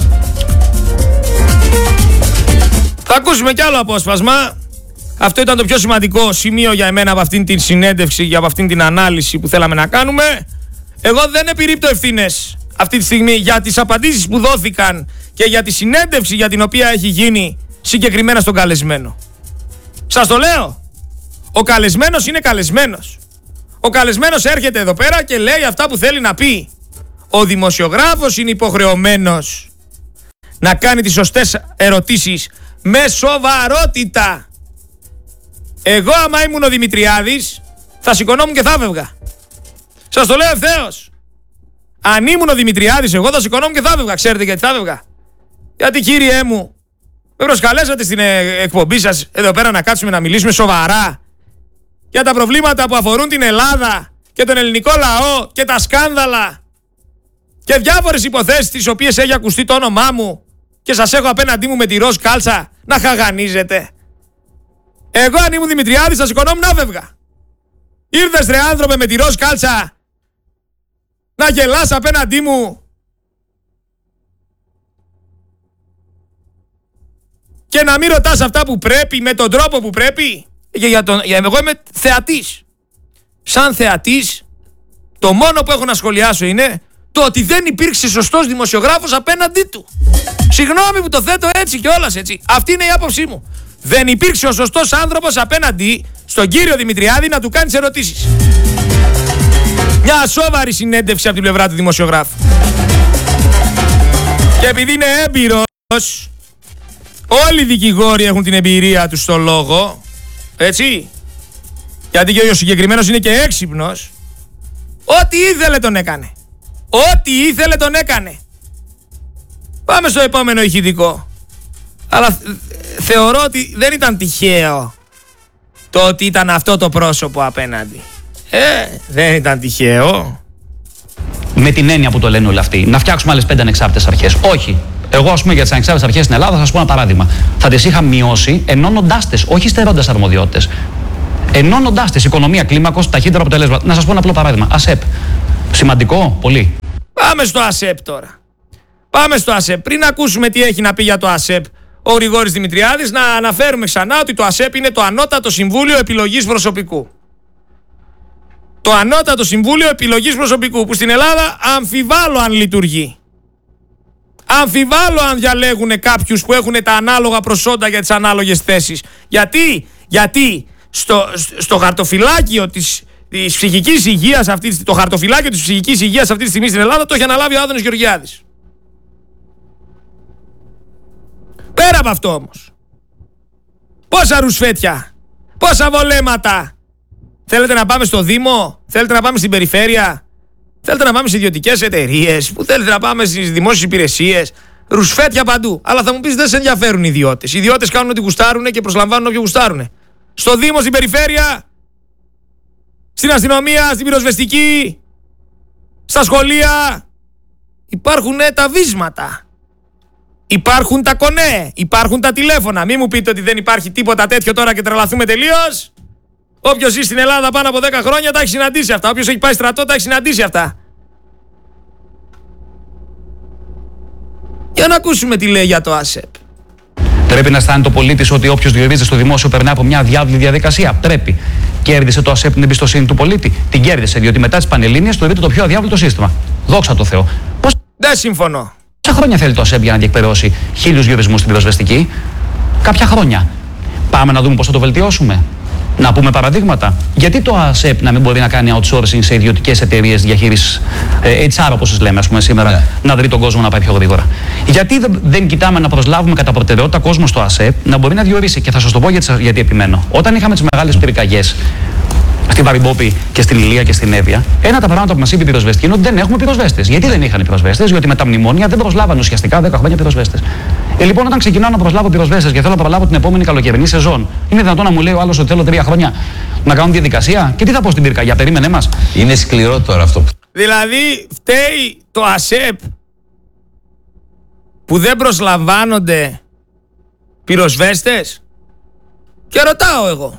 ακούσουμε κι άλλο απόσπασμα. Αυτό ήταν το πιο σημαντικό σημείο για εμένα από αυτήν την συνέντευξη και από αυτήν την ανάλυση που θέλαμε να κάνουμε. Εγώ δεν επιρρύπτω ευθύνες αυτή τη στιγμή για τις απαντήσεις που δόθηκαν και για τη συνέντευξη για την οποία έχει γίνει συγκεκριμένα στον καλεσμένο. Σας το λέω. Ο καλεσμένος είναι καλεσμένος. Ο καλεσμένος έρχεται εδώ πέρα και λέει αυτά που θέλει να πει. Ο δημοσιογράφος είναι υποχρεωμένος να κάνει τις σωστές ερωτήσεις με σοβαρότητα. Εγώ άμα ήμουν ο Δημητριάδης θα σηκωνόμουν και θα φεύγα. Σας το λέω ευθέως. Αν ήμουν ο Δημητριάδης εγώ θα σηκωνόμουν και θα φεύγα. Ξέρετε γιατί θα φεύγα? Γιατί κύριέ μου, με προσκαλέσατε στην εκπομπή σας εδώ πέρα να κάτσουμε να μιλήσουμε σοβαρά για τα προβλήματα που αφορούν την Ελλάδα και τον ελληνικό λαό και τα σκάνδαλα και διάφορες υποθέσεις τις οποίες έχει ακουστεί το όνομά μου και σας έχω απέναντί μου με τη ροζ κάλτσα να χαγανίζετε? Εγώ αν ήμουν Δημητριάδης θα σηκωνόμουν να φεύγα. Ήρθες ρε άνθρωπε με τη ροζ κάλτσα να γελάς απέναντί μου και να μην ρωτάς αυτά που πρέπει με τον τρόπο που πρέπει? Εγώ είμαι θεατής. Σαν θεατής το μόνο που έχω να σχολιάσω είναι το ότι δεν υπήρξε σωστός δημοσιογράφος απέναντί του. Συγγνώμη που το θέτω έτσι κιόλας έτσι. Αυτή είναι η άποψή μου. Δεν υπήρξε ο σωστός άνθρωπος απέναντι στον κύριο Δημητριάδη να του κάνεις ερωτήσεις. Μια σοβαρή συνέντευξη από την πλευρά του δημοσιογράφου. Και επειδή είναι έμπειρος, όλοι οι δικηγόροι έχουν την εμπειρία τους στο λόγο, έτσι, γιατί και ο συγκεκριμένος είναι και έξυπνος, ό,τι ήθελε τον έκανε. Ό,τι ήθελε τον έκανε. Πάμε στο επόμενο ηχητικό. Αλλά θεωρώ ότι δεν ήταν τυχαίο το ότι ήταν αυτό το πρόσωπο απέναντι. Δεν ήταν τυχαίο. Με την έννοια που το λένε όλοι αυτοί, να φτιάξουμε άλλες 5 ανεξάρτητες αρχές. Όχι. Εγώ, ας πούμε, για τις ανεξάρτητες αρχές στην Ελλάδα θα σας πω ένα παράδειγμα. Θα τις είχα μειώσει ενώνοντάς τις, όχι στερώντας αρμοδιότητες. Ενώνοντάς τις, οικονομία, κλίμακος, ταχύτερα αποτελέσματα. Να σας πω ένα απλό παράδειγμα. ΑΣΕΠ. Σημαντικό, πολύ. Πάμε στο ΑΣΕΠ τώρα. Πάμε στο ΑΣΕΠ. Πριν ακούσουμε τι έχει να πει για το ΑΣΕΠ ο Γρηγόρης Δημητριάδης, να αναφέρουμε ξανά ότι το ΑΣΕΠ είναι το Ανώτατο Συμβούλιο Επιλογής Προσωπικού. Το Ανώτατο Συμβούλιο Επιλογής Προσωπικού, που στην Ελλάδα αμφιβάλλω αν λειτουργεί. Αμφιβάλλω αν διαλέγουν κάποιους που έχουν τα ανάλογα προσόντα για τις ανάλογες θέσεις. Γιατί στο χαρτοφυλάκιο της ψυχικής υγείας, το χαρτοφυλάκιο της ψυχικής υγείας αυτή τη στιγμή στην Ελλάδα το έχει αναλάβει ο Άδωνης Γεωργιάδης. Πέρα από αυτό όμως, πόσα ρουσφέτια, πόσα βολέματα. Θέλετε να πάμε στο Δήμο, θέλετε να πάμε στην περιφέρεια, θέλετε να πάμε σε ιδιωτικές εταιρείες, που θέλετε να πάμε στις δημόσιες υπηρεσίες. Ρουσφέτια παντού. Αλλά θα μου πεις, δεν σε ενδιαφέρουν οι ιδιώτες. Οι ιδιώτες κάνουν ό,τι γουστάρουν και προσλαμβάνουν όποιο γουστάρουν. Στο Δήμο, στην περιφέρεια, στην αστυνομία, στην πυροσβεστική, στα σχολεία. Υπάρχουν τα βίσματα. Υπάρχουν τα κονέ. Υπάρχουν τα τηλέφωνα. Μην μου πείτε ότι δεν υπάρχει τίποτα τέτοιο τώρα και τρελαθούμε τελείως. Όποιος ζει στην Ελλάδα πάνω από 10 χρόνια τα έχει συναντήσει αυτά. Όποιος έχει πάει στρατό τα έχει συναντήσει αυτά. Για να ακούσουμε τι λέει για το ΑΣΕΠ. Πρέπει να αισθάνεται ο πολίτης ότι όποιος διορίζεται στο δημόσιο περνά από μια διάβλη διαδικασία. Πρέπει. Κέρδισε το ΑΣΕΠ την εμπιστοσύνη του πολίτη. Την κέρδισε, διότι μετά τις Πανελλήνιες θεωρείται το πιο αδιάβλητο σύστημα. Δόξα τω Θεώ. Δεν συμφωνώ. Πόσα χρόνια θέλει το ΑΣΕΠ για να διεκπαιρεώσει 1000 διορισμούς στην πυροσβεστική? Κάποια χρόνια. Πάμε να δούμε πώς θα το βελτιώσουμε. Να πούμε παραδείγματα. Γιατί το ΑΣΕΠ να μην μπορεί να κάνει outsourcing σε ιδιωτικές εταιρείες διαχείρισης, HR όπως τις λέμε, ας πούμε, σήμερα, να βρει τον κόσμο να πάει πιο γρήγορα? Γιατί δεν κοιτάμε να προσλάβουμε κατά προτεραιότητα κόσμο στο ΑΣΕΠ να μπορεί να διορίσει? Και θα σας το πω γιατί επιμένω. Όταν είχαμε τις μεγάλες πυρκαγιές στην Βαρυμπόπη και στην Ηλία και στην Εύβοια, ένα από τα πράγματα που μας είπε η πυροσβεστική είναι ότι δεν έχουμε πυροσβέστες. Γιατί δεν είχαν πυροσβέστες? Διότι με τα μνημόνια δεν προσλάβανε ουσιαστικά 10 χρόνια πυροσβέστες. Λοιπόν, όταν ξεκινάω να προσλάβω πυροσβέστες και θέλω να προλάβω την επόμενη καλοκαιρινή σεζόν, είναι δυνατόν να μου λέει ο άλλος ότι θέλω 3 χρόνια να κάνω διαδικασία? Και τι θα πω στην πυρκαγιά? Περίμενε μας. Είναι σκληρό τώρα αυτό. Δηλαδή, φταίει το ΑΣΕΠ που δεν προσλαμβάνονται πυροσβέστες? Και ρωτάω εγώ.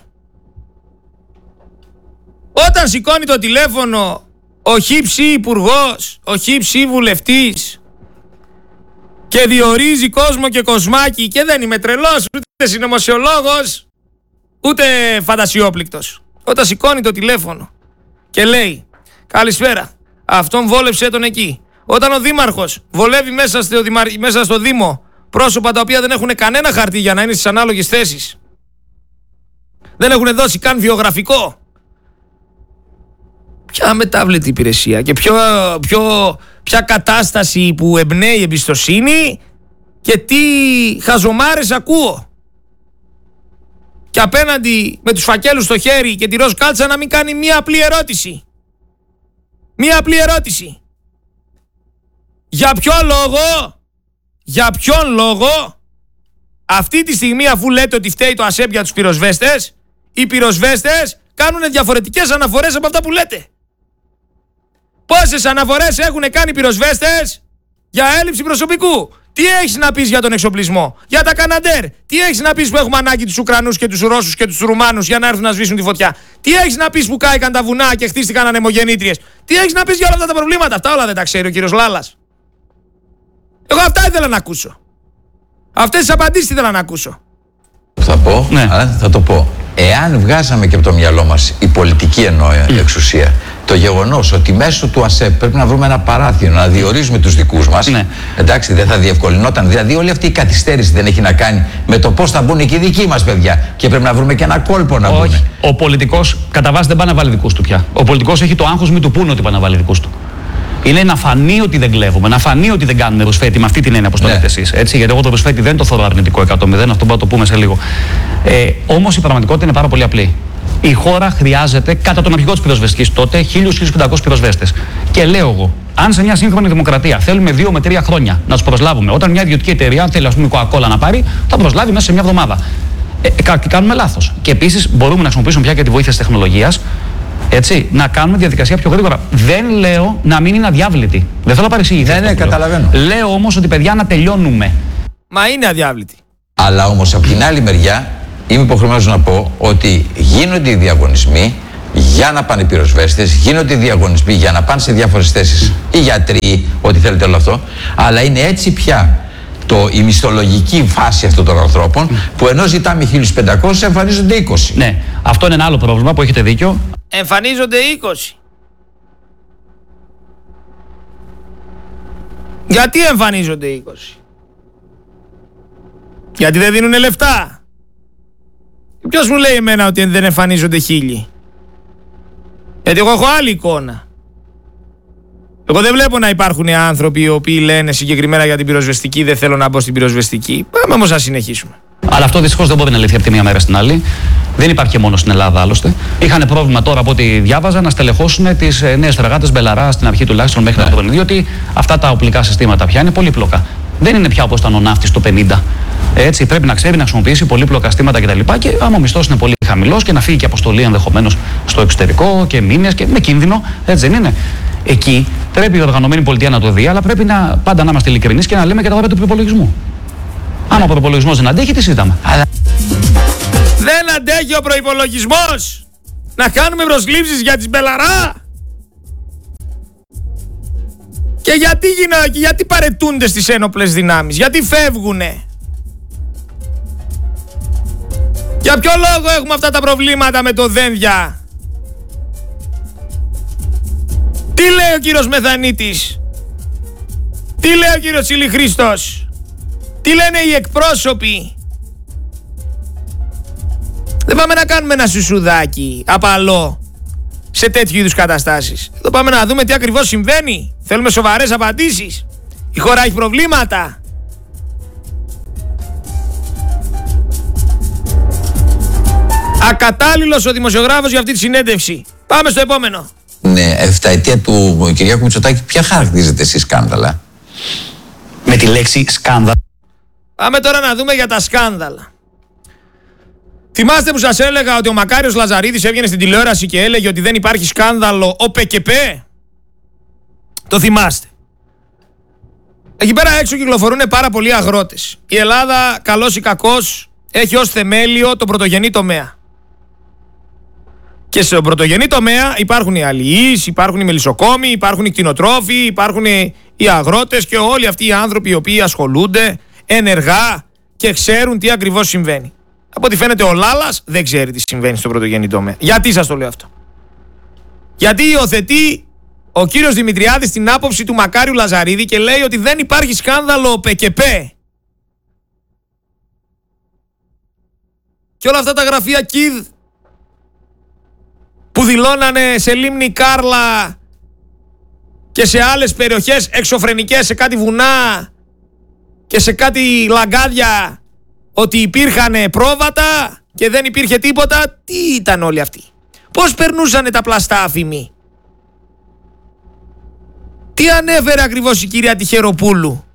Όταν σηκώνει το τηλέφωνο ο χύψη υπουργός, ο χύψη βουλευτής και διορίζει κόσμο και κοσμάκι, και δεν είμαι τρελός, ούτε συνωμοσιολόγος, ούτε φαντασιόπληκτος. Όταν σηκώνει το τηλέφωνο και λέει καλησπέρα, αυτόν βόλεψε τον εκεί. Όταν ο δήμαρχος βολεύει μέσα στο Δήμο πρόσωπα τα οποία δεν έχουν κανένα χαρτί για να είναι στις ανάλογες θέσεις, δεν έχουν δώσει καν βιογραφικό. Ποια μετάβλητη υπηρεσία και ποια κατάσταση που εμπνέει εμπιστοσύνη και τι χαζομάρες ακούω. Και απέναντι με τους φακέλους στο χέρι και τη ροζ κάλτσα να μην κάνει μία απλή ερώτηση. Μία απλή ερώτηση. Για ποιον λόγο αυτή τη στιγμή, αφού λέτε ότι φταίει το ΑΣΕΠ για τους πυροσβέστες, οι πυροσβέστες κάνουν διαφορετικές αναφορές από αυτά που λέτε? Πόσες αναφορές έχουν κάνει οι πυροσβέστες για έλλειψη προσωπικού? Τι έχεις να πεις για τον εξοπλισμό, για τα Καναντέρ? Τι έχεις να πεις που έχουμε ανάγκη τους Ουκρανούς και τους Ρώσους και τους Ρουμάνους για να έρθουν να σβήσουν τη φωτιά? Τι έχεις να πεις που κάηκαν τα βουνά και χτίστηκαν ανεμογεννήτριες? Τι έχεις να πεις για όλα αυτά τα προβλήματα? Αυτά όλα δεν τα ξέρει ο κύριος Λάλας. Εγώ αυτά ήθελα να ακούσω. Αυτές τις απαντήσεις ήθελα να ακούσω. Θα πω, ναι. Αλλά θα το πω. Εάν βγάζαμε και από το μυαλό μας η πολιτική εξουσία, το γεγονός ότι μέσω του ΑΣΕΠ πρέπει να βρούμε ένα παράθυρο, να διορίζουμε τους δικούς μας, εντάξει, δεν θα διευκολυνόταν. Δηλαδή, όλη αυτή η καθυστέρηση δεν έχει να κάνει με το πώς θα μπουν και οι δικοί μας παιδιά. Και πρέπει να βρούμε και ένα κόλπο να μπουν. Όχι. Ο πολιτικός κατά βάση δεν πάει να βάλει δικούς του πια. Ο πολιτικός έχει το άγχος, μην του πούνε ότι πάει να βάλει δικούς του. Είναι να φανεί ότι δεν κλέβουμε, να φανεί ότι δεν κάνουμε ρουσφέτη, με αυτή την έννοια, όπως το λέτε εσείς. Γιατί εγώ το ρουσφέτη δεν το θεωρώ αρνητικό 100%, αυτό θα το πούμε σε λίγο. Όμως η πραγματικότητα είναι πάρα πολύ απλή. Η χώρα χρειάζεται, κατά τον αρχηγό της πυροσβεστικής τότε, 1.000-1.500 πυροσβέστες. Και λέω εγώ, αν σε μια σύγχρονη δημοκρατία θέλουμε 2 με 3 χρόνια να τους προσλάβουμε, όταν μια ιδιωτική εταιρεία θέλει, ας πούμε, Coca-Cola να πάρει, θα προσλάβει μέσα σε μια εβδομάδα. Κάνουμε λάθος. Και επίσης μπορούμε να χρησιμοποιήσουμε πια και τη βοήθεια της τεχνολογίας. Έτσι, να κάνουμε διαδικασία πιο γρήγορα. Δεν λέω να μην είναι αδιάβλητη. Δεν θέλω να παρεξηγηθεί. Ναι, καταλαβαίνω. Λέω όμως ότι, παιδιά, να τελειώνουμε. Μα είναι αδιάβλητη. Αλλά όμως από την άλλη μεριά είμαι υποχρεωμένος να πω ότι γίνονται οι διαγωνισμοί για να πάνε οι πυροσβέστες, γίνονται οι διαγωνισμοί για να πάνε σε διάφορες θέσεις οι γιατροί, ό,τι θέλετε όλο αυτό, αλλά είναι έτσι πια η μισθολογική φάση αυτών των ανθρώπων που ενώ ζητάμε 1.500 εμφανίζονται 20. Ναι, αυτό είναι ένα άλλο πρόβλημα που έχετε δίκιο. Εμφανίζονται 20. Γιατί εμφανίζονται 20? Γιατί δεν δίνουνε λεφτά? Ποιος μου λέει εμένα ότι δεν εμφανίζονται 1.000? Γιατί εγώ έχω άλλη εικόνα. Εγώ δεν βλέπω να υπάρχουν άνθρωποι οι οποίοι λένε συγκεκριμένα για την πυροσβεστική, δεν θέλω να μπω στην πυροσβεστική. Πάμε όμως να συνεχίσουμε. Αλλά αυτό δυστυχώς δεν μπορεί να λυθεί από τη μία μέρα στην άλλη. Δεν υπάρχει και μόνο στην Ελλάδα άλλωστε. Είχαν πρόβλημα τώρα από ό,τι διάβαζα να στελεχώσουν τις νέες φρεγάτες Μπελαρά στην αρχή τουλάχιστον μέχρι το 1950. Διότι αυτά τα οπλικά συστήματα πια είναι πολύπλοκα. Δεν είναι πια όπως ήταν ο ναύτης το 50. Έτσι, πρέπει να ξέρει να χρησιμοποιήσει πολύπλοκα στήματα κτλ. Και άμα ο μισθός είναι πολύ χαμηλός και να φύγει και αποστολή ενδεχομένως στο εξωτερικό και μήνες και με κίνδυνο, έτσι δεν είναι? Εκεί πρέπει η οργανωμένη πολιτεία να το δει, αλλά πρέπει πάντα να είμαστε ειλικρινείς και να λέμε και τα δόντια του προϋπολογισμού. Άμα ο προϋπολογισμός δεν αντέχει, τι συζητάμε? Δεν αντέχει ο προϋπολογισμός να κάνουμε προσλήψεις για τις Μπελαρά? Και γιατί παρετούνται στις ένοπλες δυνάμεις? Γιατί φεύγουνε? Για ποιο λόγο έχουμε αυτά τα προβλήματα με το Δένδια? Τι λέει ο κύριος Μεθανίτης? Τι λέει ο κύριος Τσιλιχρίστος? Τι λένε οι εκπρόσωποι? Δεν πάμε να κάνουμε ένα σουσουδάκι απαλό σε τέτοιου είδους καταστάσεις. Εδώ πάμε να δούμε τι ακριβώς συμβαίνει. Θέλουμε σοβαρές απαντήσεις. Η χώρα έχει προβλήματα. Ακατάλληλος ο δημοσιογράφος για αυτή τη συνέντευξη. Πάμε στο επόμενο. Ναι, 7ετία του Κυριάκου Μητσοτάκη, ποια χαρακτηρίζεται εσύ σκάνδαλα? Με τη λέξη σκάνδαλα. Πάμε τώρα να δούμε για τα σκάνδαλα. Θυμάστε που σας έλεγα ότι ο Μακάριος Λαζαρίδης έβγαινε στην τηλεόραση και έλεγε ότι δεν υπάρχει σκάνδαλο ο ΠΚΠ? Το θυμάστε? Εκεί πέρα έξω κυκλοφορούν πάρα πολλοί αγρότες. Η Ελλάδα, καλός ή κακός, έχει ως θεμέλιο τον πρωτογενή τομέα. Και στον πρωτογενή τομέα υπάρχουν οι αλληλείς, υπάρχουν οι μελισσοκόμοι, υπάρχουν οι κτηνοτρόφοι, υπάρχουν οι αγρότες και όλοι αυτοί οι άνθρωποι οι οποίοι ασχολούνται ενεργά και ξέρουν τι ακριβώς συμβαίνει. Από ό,τι φαίνεται ο Λάλας δεν ξέρει τι συμβαίνει στον πρωτογενή τομέα. Γιατί σας το λέω αυτό? Γιατί υιοθετεί ο κύριος Δημητριάδης την άποψη του Μακάριου Λαζαρίδη και λέει ότι δεν υπάρχει σκάνδαλο ΠΚΠ. Και όλα αυτά τα γραφεία ΚΙΔ που δηλώνανε σε λίμνη Κάρλα και σε άλλες περιοχές εξωφρενικές, σε κάτι βουνά και σε κάτι λαγκάδια, ότι υπήρχαν πρόβατα και δεν υπήρχε τίποτα. Τι ήταν όλοι αυτοί? Πώς περνούσανε τα πλαστά αφημί? Τι ανέφερε ακριβώς η κυρία Τυχεροπούλου?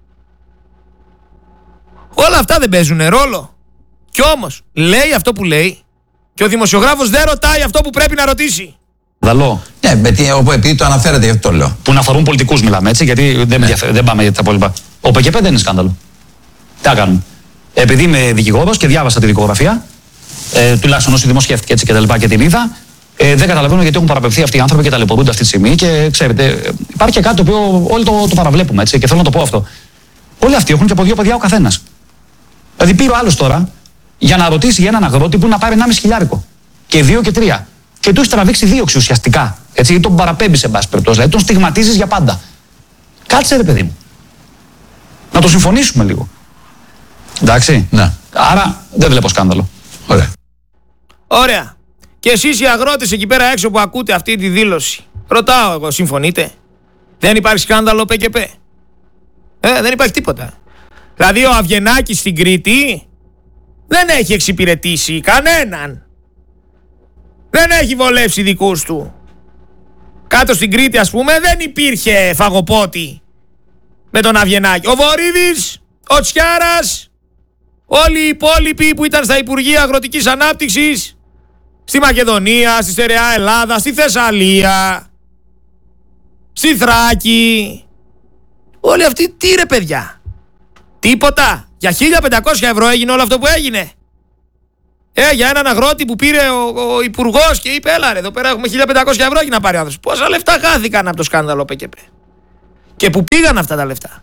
Όλα αυτά δεν παίζουν ρόλο? Κι όμως λέει αυτό που λέει και ο δημοσιογράφος δεν ρωτάει αυτό που πρέπει να ρωτήσει. Δαλό. Ναι, επειδή το αναφέρατε, γι' αυτό το λέω. Που να αφορούν πολιτικούς μιλάμε, έτσι, γιατί δεν πάμε για τα υπόλοιπα. Ο ΠΚΠ δεν είναι σκάνδαλο. Τι κάνουμε? Επειδή είμαι δικηγόρος και διάβασα τη δικογραφία, τουλάχιστον όσοι δημοσιεύτηκε έτσι και τα λοιπά και την είδα, δεν καταλαβαίνω γιατί έχουν παραπευθεί αυτοί οι άνθρωποι και ταλαιπωρούνται αυτή τη στιγμή. Και ξέρετε, υπάρχει και κάτι το οποίο όλοι το παραβλέπουμε, έτσι, και θέλω να το πω αυτό. Όλοι αυτοί έχουν και από 2 παιδιά ο καθένας. Δηλαδή πήρε ο άλλος τώρα για να ρωτήσει για έναν αγρότη που να πάρει 1.500 και 2 και 3. Και του έχει τραβήξει δίωξη ουσιαστικά. Έτσι, ή τον παραπέμπει σε μπάση περιπτώσει. Δηλαδή τον στιγματίζεις για πάντα. Κάτσε ρε παιδί μου. Να το συμφωνήσουμε λίγο. Εντάξει. Ναι. Άρα δεν βλέπω σκάνδαλο. Ωραία. Ωραία. Και εσείς οι αγρότες εκεί πέρα έξω που ακούτε αυτή τη δήλωση, ρωτάω εγώ, συμφωνείτε? Δεν υπάρχει σκάνδαλο ΠΚΠ? Δεν υπάρχει τίποτα. Δηλαδή ο Αυγενάκης στην Κρήτη δεν έχει εξυπηρετήσει κανέναν. Δεν έχει βολεύσει δικούς του. Κάτω στην Κρήτη, ας πούμε, δεν υπήρχε φαγοπότη με τον Αυγενάκη. Ο Βορύδης, ο Τσιάρας, όλοι οι υπόλοιποι που ήταν στα Υπουργεία Αγροτικής Ανάπτυξης, στη Μακεδονία, στη Στερεά Ελλάδα, στη Θεσσαλία, στη Θράκη. Όλοι αυτοί τι ρε παιδιά? Τίποτα. Για 1.500 ευρώ έγινε όλο αυτό που έγινε? Για έναν αγρότη που πήρε ο υπουργός και είπε: έλα ρε, εδώ πέρα έχουμε 1.500 ευρώ για να πάρει ο άνθρωπος. Πόσα λεφτά χάθηκαν από το σκάνδαλο ΠΚΠ. Και που πήγαν αυτά τα λεφτά.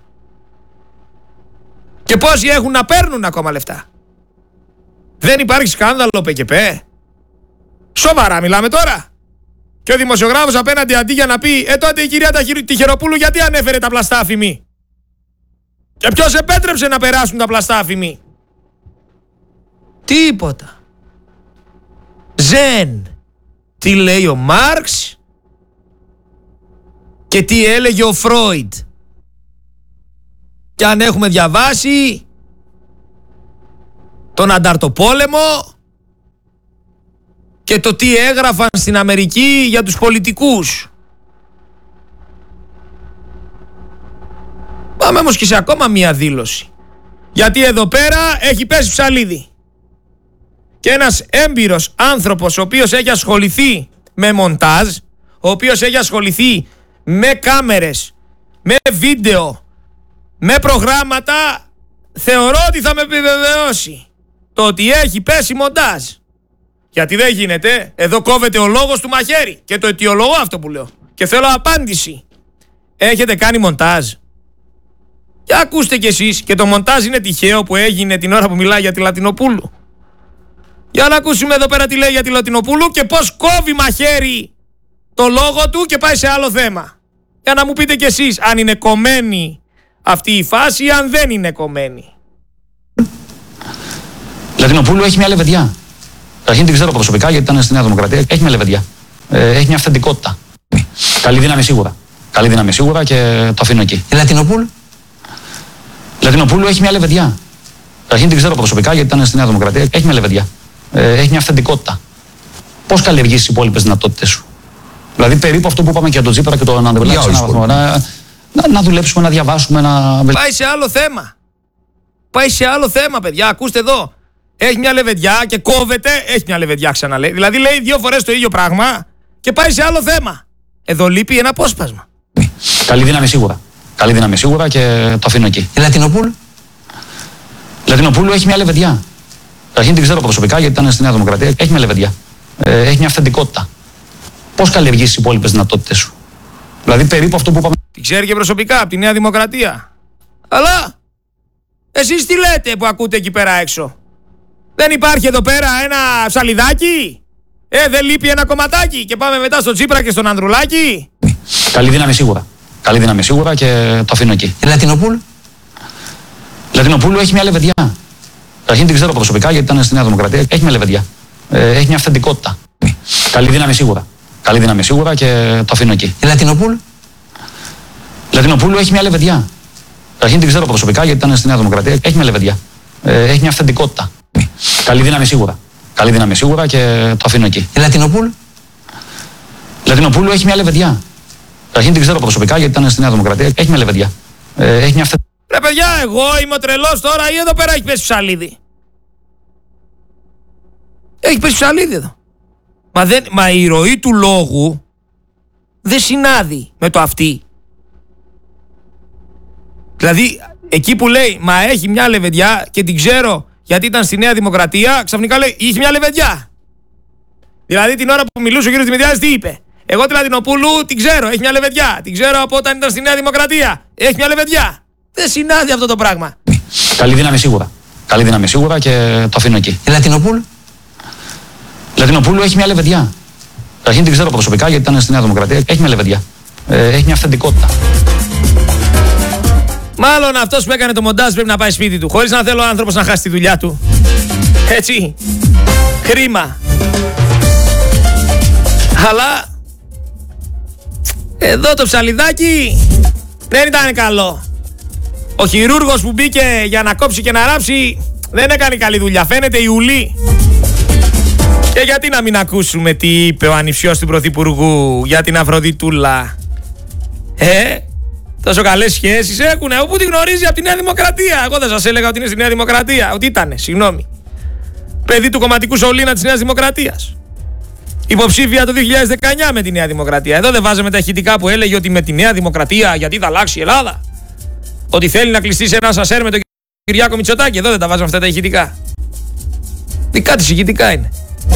Και πόσοι έχουν να παίρνουν ακόμα λεφτά. Δεν υπάρχει σκάνδαλο ΠΚΠ. Σοβαρά μιλάμε τώρα. Και ο δημοσιογράφος απέναντι αντί για να πει: τότε η κυρία Τυχεροπούλου γιατί ανέφερε τα πλαστά αφημί. Και ποιος επέτρεψε να περάσουν τα πλαστά αφημί. Τίποτα. Ζεν. Τι λέει ο Μάρξ και τι έλεγε ο Φρόιντ. Και αν έχουμε διαβάσει τον Ανταρτοπόλεμο και το τι έγραφαν στην Αμερική για τους πολιτικούς. Πάμε όμως και σε ακόμα μία δήλωση. Γιατί εδώ πέρα έχει πέσει ψαλίδι. Και ένας έμπειρος άνθρωπος ο οποίος έχει ασχοληθεί με μοντάζ, ο οποίος έχει ασχοληθεί με κάμερες, με βίντεο, με προγράμματα, θεωρώ ότι θα με επιβεβαιώσει το ότι έχει πέσει μοντάζ. Γιατί δεν γίνεται, εδώ κόβεται ο λόγος του μαχαίρι και το αιτιολογώ αυτό που λέω. Και θέλω απάντηση. Έχετε κάνει μοντάζ? Για ακούστε κι εσείς, και το μοντάζ είναι τυχαίο που έγινε την ώρα που μιλάει για τη Λατινοπούλου. Για να ακούσουμε εδώ πέρα τι λέει για τη Λατινοπούλου και πώς κόβει μαχαίρι το λόγο του και πάει σε άλλο θέμα. Για να μου πείτε κι εσείς αν είναι κομμένη αυτή η φάση ή αν δεν είναι κομμένη. Λατινοπούλου έχει μια λεβεδιά. Καταρχήν την ξέρω προσωπικά γιατί ήταν στη Νέα Δημοκρατία. Έχει μια λεβεδιά. Έχει μια αυθεντικότητα. Καλή δύναμη σίγουρα. Καλή δύναμη σίγουρα και το αφήνω εκεί. Η Λατινοπούλου. Λατινοπούλου έχει μια λεβεδιά. Καταρχήν την ξέρω προσωπικά γιατί ήταν στη Νέα Δημοκρατία. Έχει μια λεβεδιά. Έχει μια αυθεντικότητα. Πώς καλλιεργείς τις υπόλοιπες δυνατότητες σου. Δηλαδή περίπου αυτό που είπαμε και για τον Τσίπρα και τον Ανδρουλάκη. Να δουλέψουμε, να διαβάσουμε, να. Πάει σε άλλο θέμα. Πάει σε άλλο θέμα, παιδιά. Ακούστε εδώ. Έχει μια λεβεδιά και κόβεται. Έχει μια λεβεδιά, ξαναλέει. Δηλαδή λέει 2 φορές το ίδιο πράγμα και πάει σε άλλο θέμα. Εδώ λείπει ένα απόσπασμα. Καλή δύναμη σίγουρα. Καλή δύναμη σίγουρα και το αφήνω εκεί. Η Λατινοπούλου. Λατινοπούλου έχει μια λεβεδιά. Καταρχήν την ξέρω προσωπικά γιατί ήταν στη Νέα Δημοκρατία. Έχει μια λεβεδιά. Έχει μια αυθεντικότητα. Πώς καλλιεργείς τις υπόλοιπες δυνατότητες σου. Δηλαδή περίπου αυτό που είπαμε. Την ξέρει και προσωπικά από τη Νέα Δημοκρατία. Αλλά εσείς τι λέτε που ακούτε εκεί πέρα έξω. Δεν υπάρχει εδώ πέρα ένα ψαλιδάκι. Δεν λείπει ένα κομματάκι. Και πάμε μετά στον Τσίπρα και στον Ανδρουλάκη. Καλή δύναμη σίγουρα. Καλή δύναμη σίγουρα και το αφήνω εκεί. Η Λατινοπούλου. Λατινοπούλου έχει μια λεβεδιά. Καταρχήν την ξέρω προσωπικά γιατί ήταν στη Νέα Δημοκρατία. Έχει μια λεβεδιά. Έχει μια αυθεντικότητα. Καλή δύναμη σίγουρα. Καλή δύναμη σίγουρα και το αφήνω εκεί. Η Λατινοπούλου. Λατινοπούλου έχει μια λεβεδιά. Καταρχήν την ξέρω προσωπικά γιατί ήταν στη Νέα Δημοκρατία. Έχει μια λεβεδιά. Έχει μια αυθεντικότητα. Καλή δύναμη σίγουρα. Καλή δύναμη σίγουρα και το αφήνω εκεί. Η Λατινοπούλου. Λατινοπούλου έχει μια λεβεδιά. Καταρχήν την ξέρω προσωπικά γιατί ήταν στη Νέα Δημοκρατία. Έχει μια λεβεδιά. Έχει μια αυθεντικότητα. Ρε παιδιά, εγώ είμαι ο τρελός τώρα ή εδώ πέρα έχει πέσει ψαλίδι. Έχει πέσει ψαλίδι εδώ. Μα η ροή του λόγου δεν συνάδει με το αυτή. Δηλαδή εκεί που λέει μα έχει μια λεβεδιά και την ξέρω γιατί ήταν στη Νέα Δημοκρατία, ξαφνικά λέει είχε μια λεβεδιά. Δηλαδή την ώρα που μιλούσε ο κύριος Δημητριάδης τι είπε? Εγώ τη Λατινοπούλου την ξέρω, έχει μια λεβεδιά. Την ξέρω από όταν ήταν στη Νέα Δημοκρατία. Έχει μια λεβεδιά. Δεν συνάδει αυτό το πράγμα. Καλή δύναμη σίγουρα. Καλή δύναμη σίγουρα και το αφήνω εκεί. Η Λατινοπούλου. Λατινοπούλου έχει μια λεβεδιά. Καταρχήν την ξέρω προσωπικά γιατί ήταν στη Νέα Δημοκρατία. Έχει μια λεβεδιά. Έχει μια αυθεντικότητα. Μάλλον αυτός που έκανε το μοντάζ πρέπει να πάει σπίτι του, χωρίς να θέλω ο άνθρωπος να χάσει τη δουλειά του. Έτσι. Κρίμα. Αλλά εδώ το ψαλιδάκι δεν ήταν καλό. Ο χειρούργος που μπήκε για να κόψει και να ράψει δεν έκανε καλή δουλειά. Φαίνεται Ιουλή. Και γιατί να μην ακούσουμε τι είπε ο ανιψιός του Πρωθυπουργού για την Αφροδιτούλα. Τόσο καλές σχέσεις έχουνε. Όπου τη γνωρίζει από τη Νέα Δημοκρατία. Εγώ δεν σας έλεγα ότι είναι στη Νέα Δημοκρατία. Ότι ήτανε, συγγνώμη. Παιδί του κομματικού σωλήνα της Νέας Δημοκρατίας. Υποψήφια το 2019 με τη Νέα Δημοκρατία. Εδώ δεν βάζαμε τα ηχητικά που έλεγε ότι με τη Νέα Δημοκρατία γιατί θα αλλάξει η Ελλάδα. Ότι θέλει να κλειστεί σε ένα σασέρ με τον Κυριάκο Μητσοτάκη. Εδώ δεν τα βάζαμε αυτά τα ηχητικά. Δικά της ηγητικά είναι.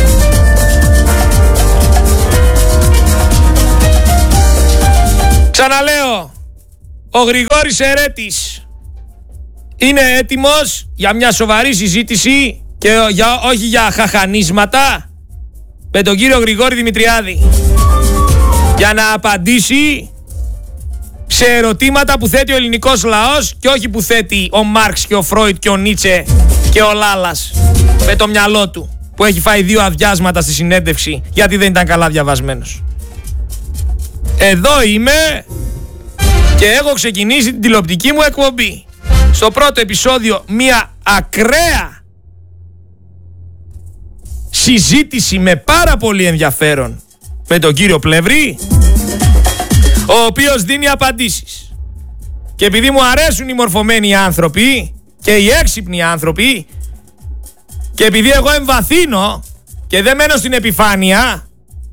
Ξαναλέω, ο Γρηγόρης Ερέτης είναι έτοιμος για μια σοβαρή συζήτηση και όχι για χαχανίσματα με τον κύριο Γρηγόρη Δημητριάδη, για να απαντήσει σε ερωτήματα που θέτει ο ελληνικός λαός και όχι που θέτει ο Μάρξ και ο Φρόιτ και ο Νίτσε και ο Λάλας με το μυαλό του, που έχει φάει 2 αδειάσματα στη συνέντευξη γιατί δεν ήταν καλά διαβασμένος. Εδώ είμαι και έχω ξεκινήσει την τηλεοπτική μου εκπομπή. Στο πρώτο επεισόδιο μια ακραία συζήτηση με πάρα πολύ ενδιαφέρον με τον κύριο Πλεύρη, ο οποίος δίνει απαντήσεις. Και επειδή μου αρέσουν οι μορφωμένοι άνθρωποι και οι έξυπνοι άνθρωποι, και επειδή εγώ εμβαθύνω και δεν μένω στην επιφάνεια,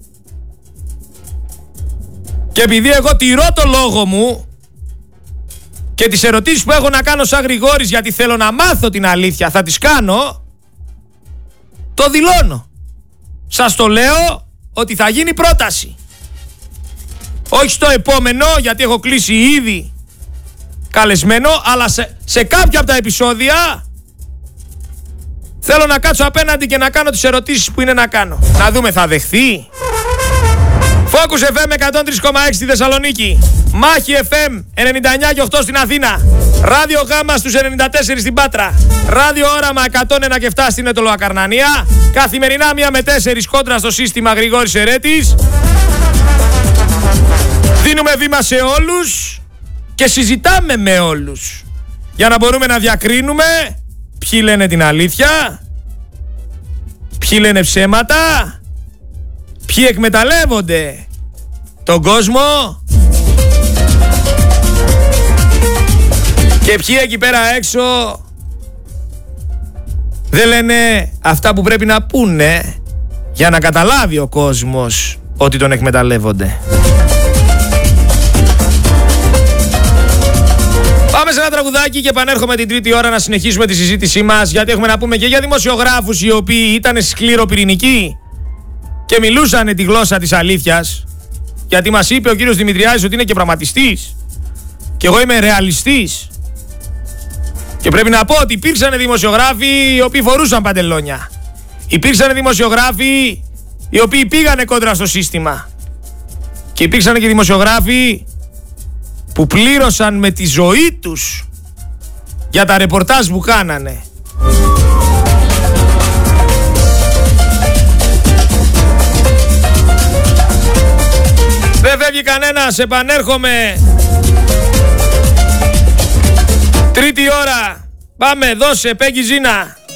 και επειδή εγώ τηρώ το λόγο μου και τις ερωτήσεις που έχω να κάνω σαν Γρηγόρης, γιατί θέλω να μάθω την αλήθεια, θα τις κάνω, το δηλώνω. Σας το λέω ότι θα γίνει πρόταση. Όχι στο επόμενο, γιατί έχω κλείσει ήδη καλεσμένο, αλλά σε κάποια από τα επεισόδια θέλω να κάτσω απέναντι και να κάνω τις ερωτήσεις που είναι να κάνω. Να δούμε, θα δεχθεί. Focus FM 103,6 στη Θεσσαλονίκη, Μάχη FM 99,8 στην Αθήνα, Ράδιο Γάμα στους 94 στην Πάτρα, Ράδιο Όραμα 101,7 στην Ετωλοακαρνανία. Καθημερινά 1 με 4 κόντρα στο σύστημα Γρηγόρης Ερέτης. Δίνουμε βήμα σε όλους και συζητάμε με όλους για να μπορούμε να διακρίνουμε ποιοι λένε την αλήθεια, ποιοι λένε ψέματα, ποιοι εκμεταλλεύονται τον κόσμο και ποιοι εκεί πέρα έξω δεν λένε αυτά που πρέπει να πούνε για να καταλάβει ο κόσμος ότι τον εκμεταλλεύονται. Πάμε σε ένα τραγουδάκι και επανέρχομαι την τρίτη ώρα να συνεχίσουμε τη συζήτησή μας, γιατί έχουμε να πούμε και για δημοσιογράφους οι οποίοι ήταν σκληροπυρηνικοί και μιλούσαν τη γλώσσα της αλήθειας, γιατί μας είπε ο κύριος Δημητριάδης ότι είναι και πραγματιστής και εγώ είμαι ρεαλιστής, και πρέπει να πω ότι υπήρξαν δημοσιογράφοι οι οποίοι φορούσαν παντελόνια, υπήρξαν δημοσιογράφοι οι οποίοι πήγανε κόντρα στο σύστημα, και υπήρξαν και δημοσιογράφοι που πλήρωσαν με τη ζωή τους για τα ρεπορτάζ που κάνανε. Δεν φεύγει κανένας, επανέρχομαι. Τρίτη ώρα. Πάμε, δώσε, Πέγγι Ζήνα.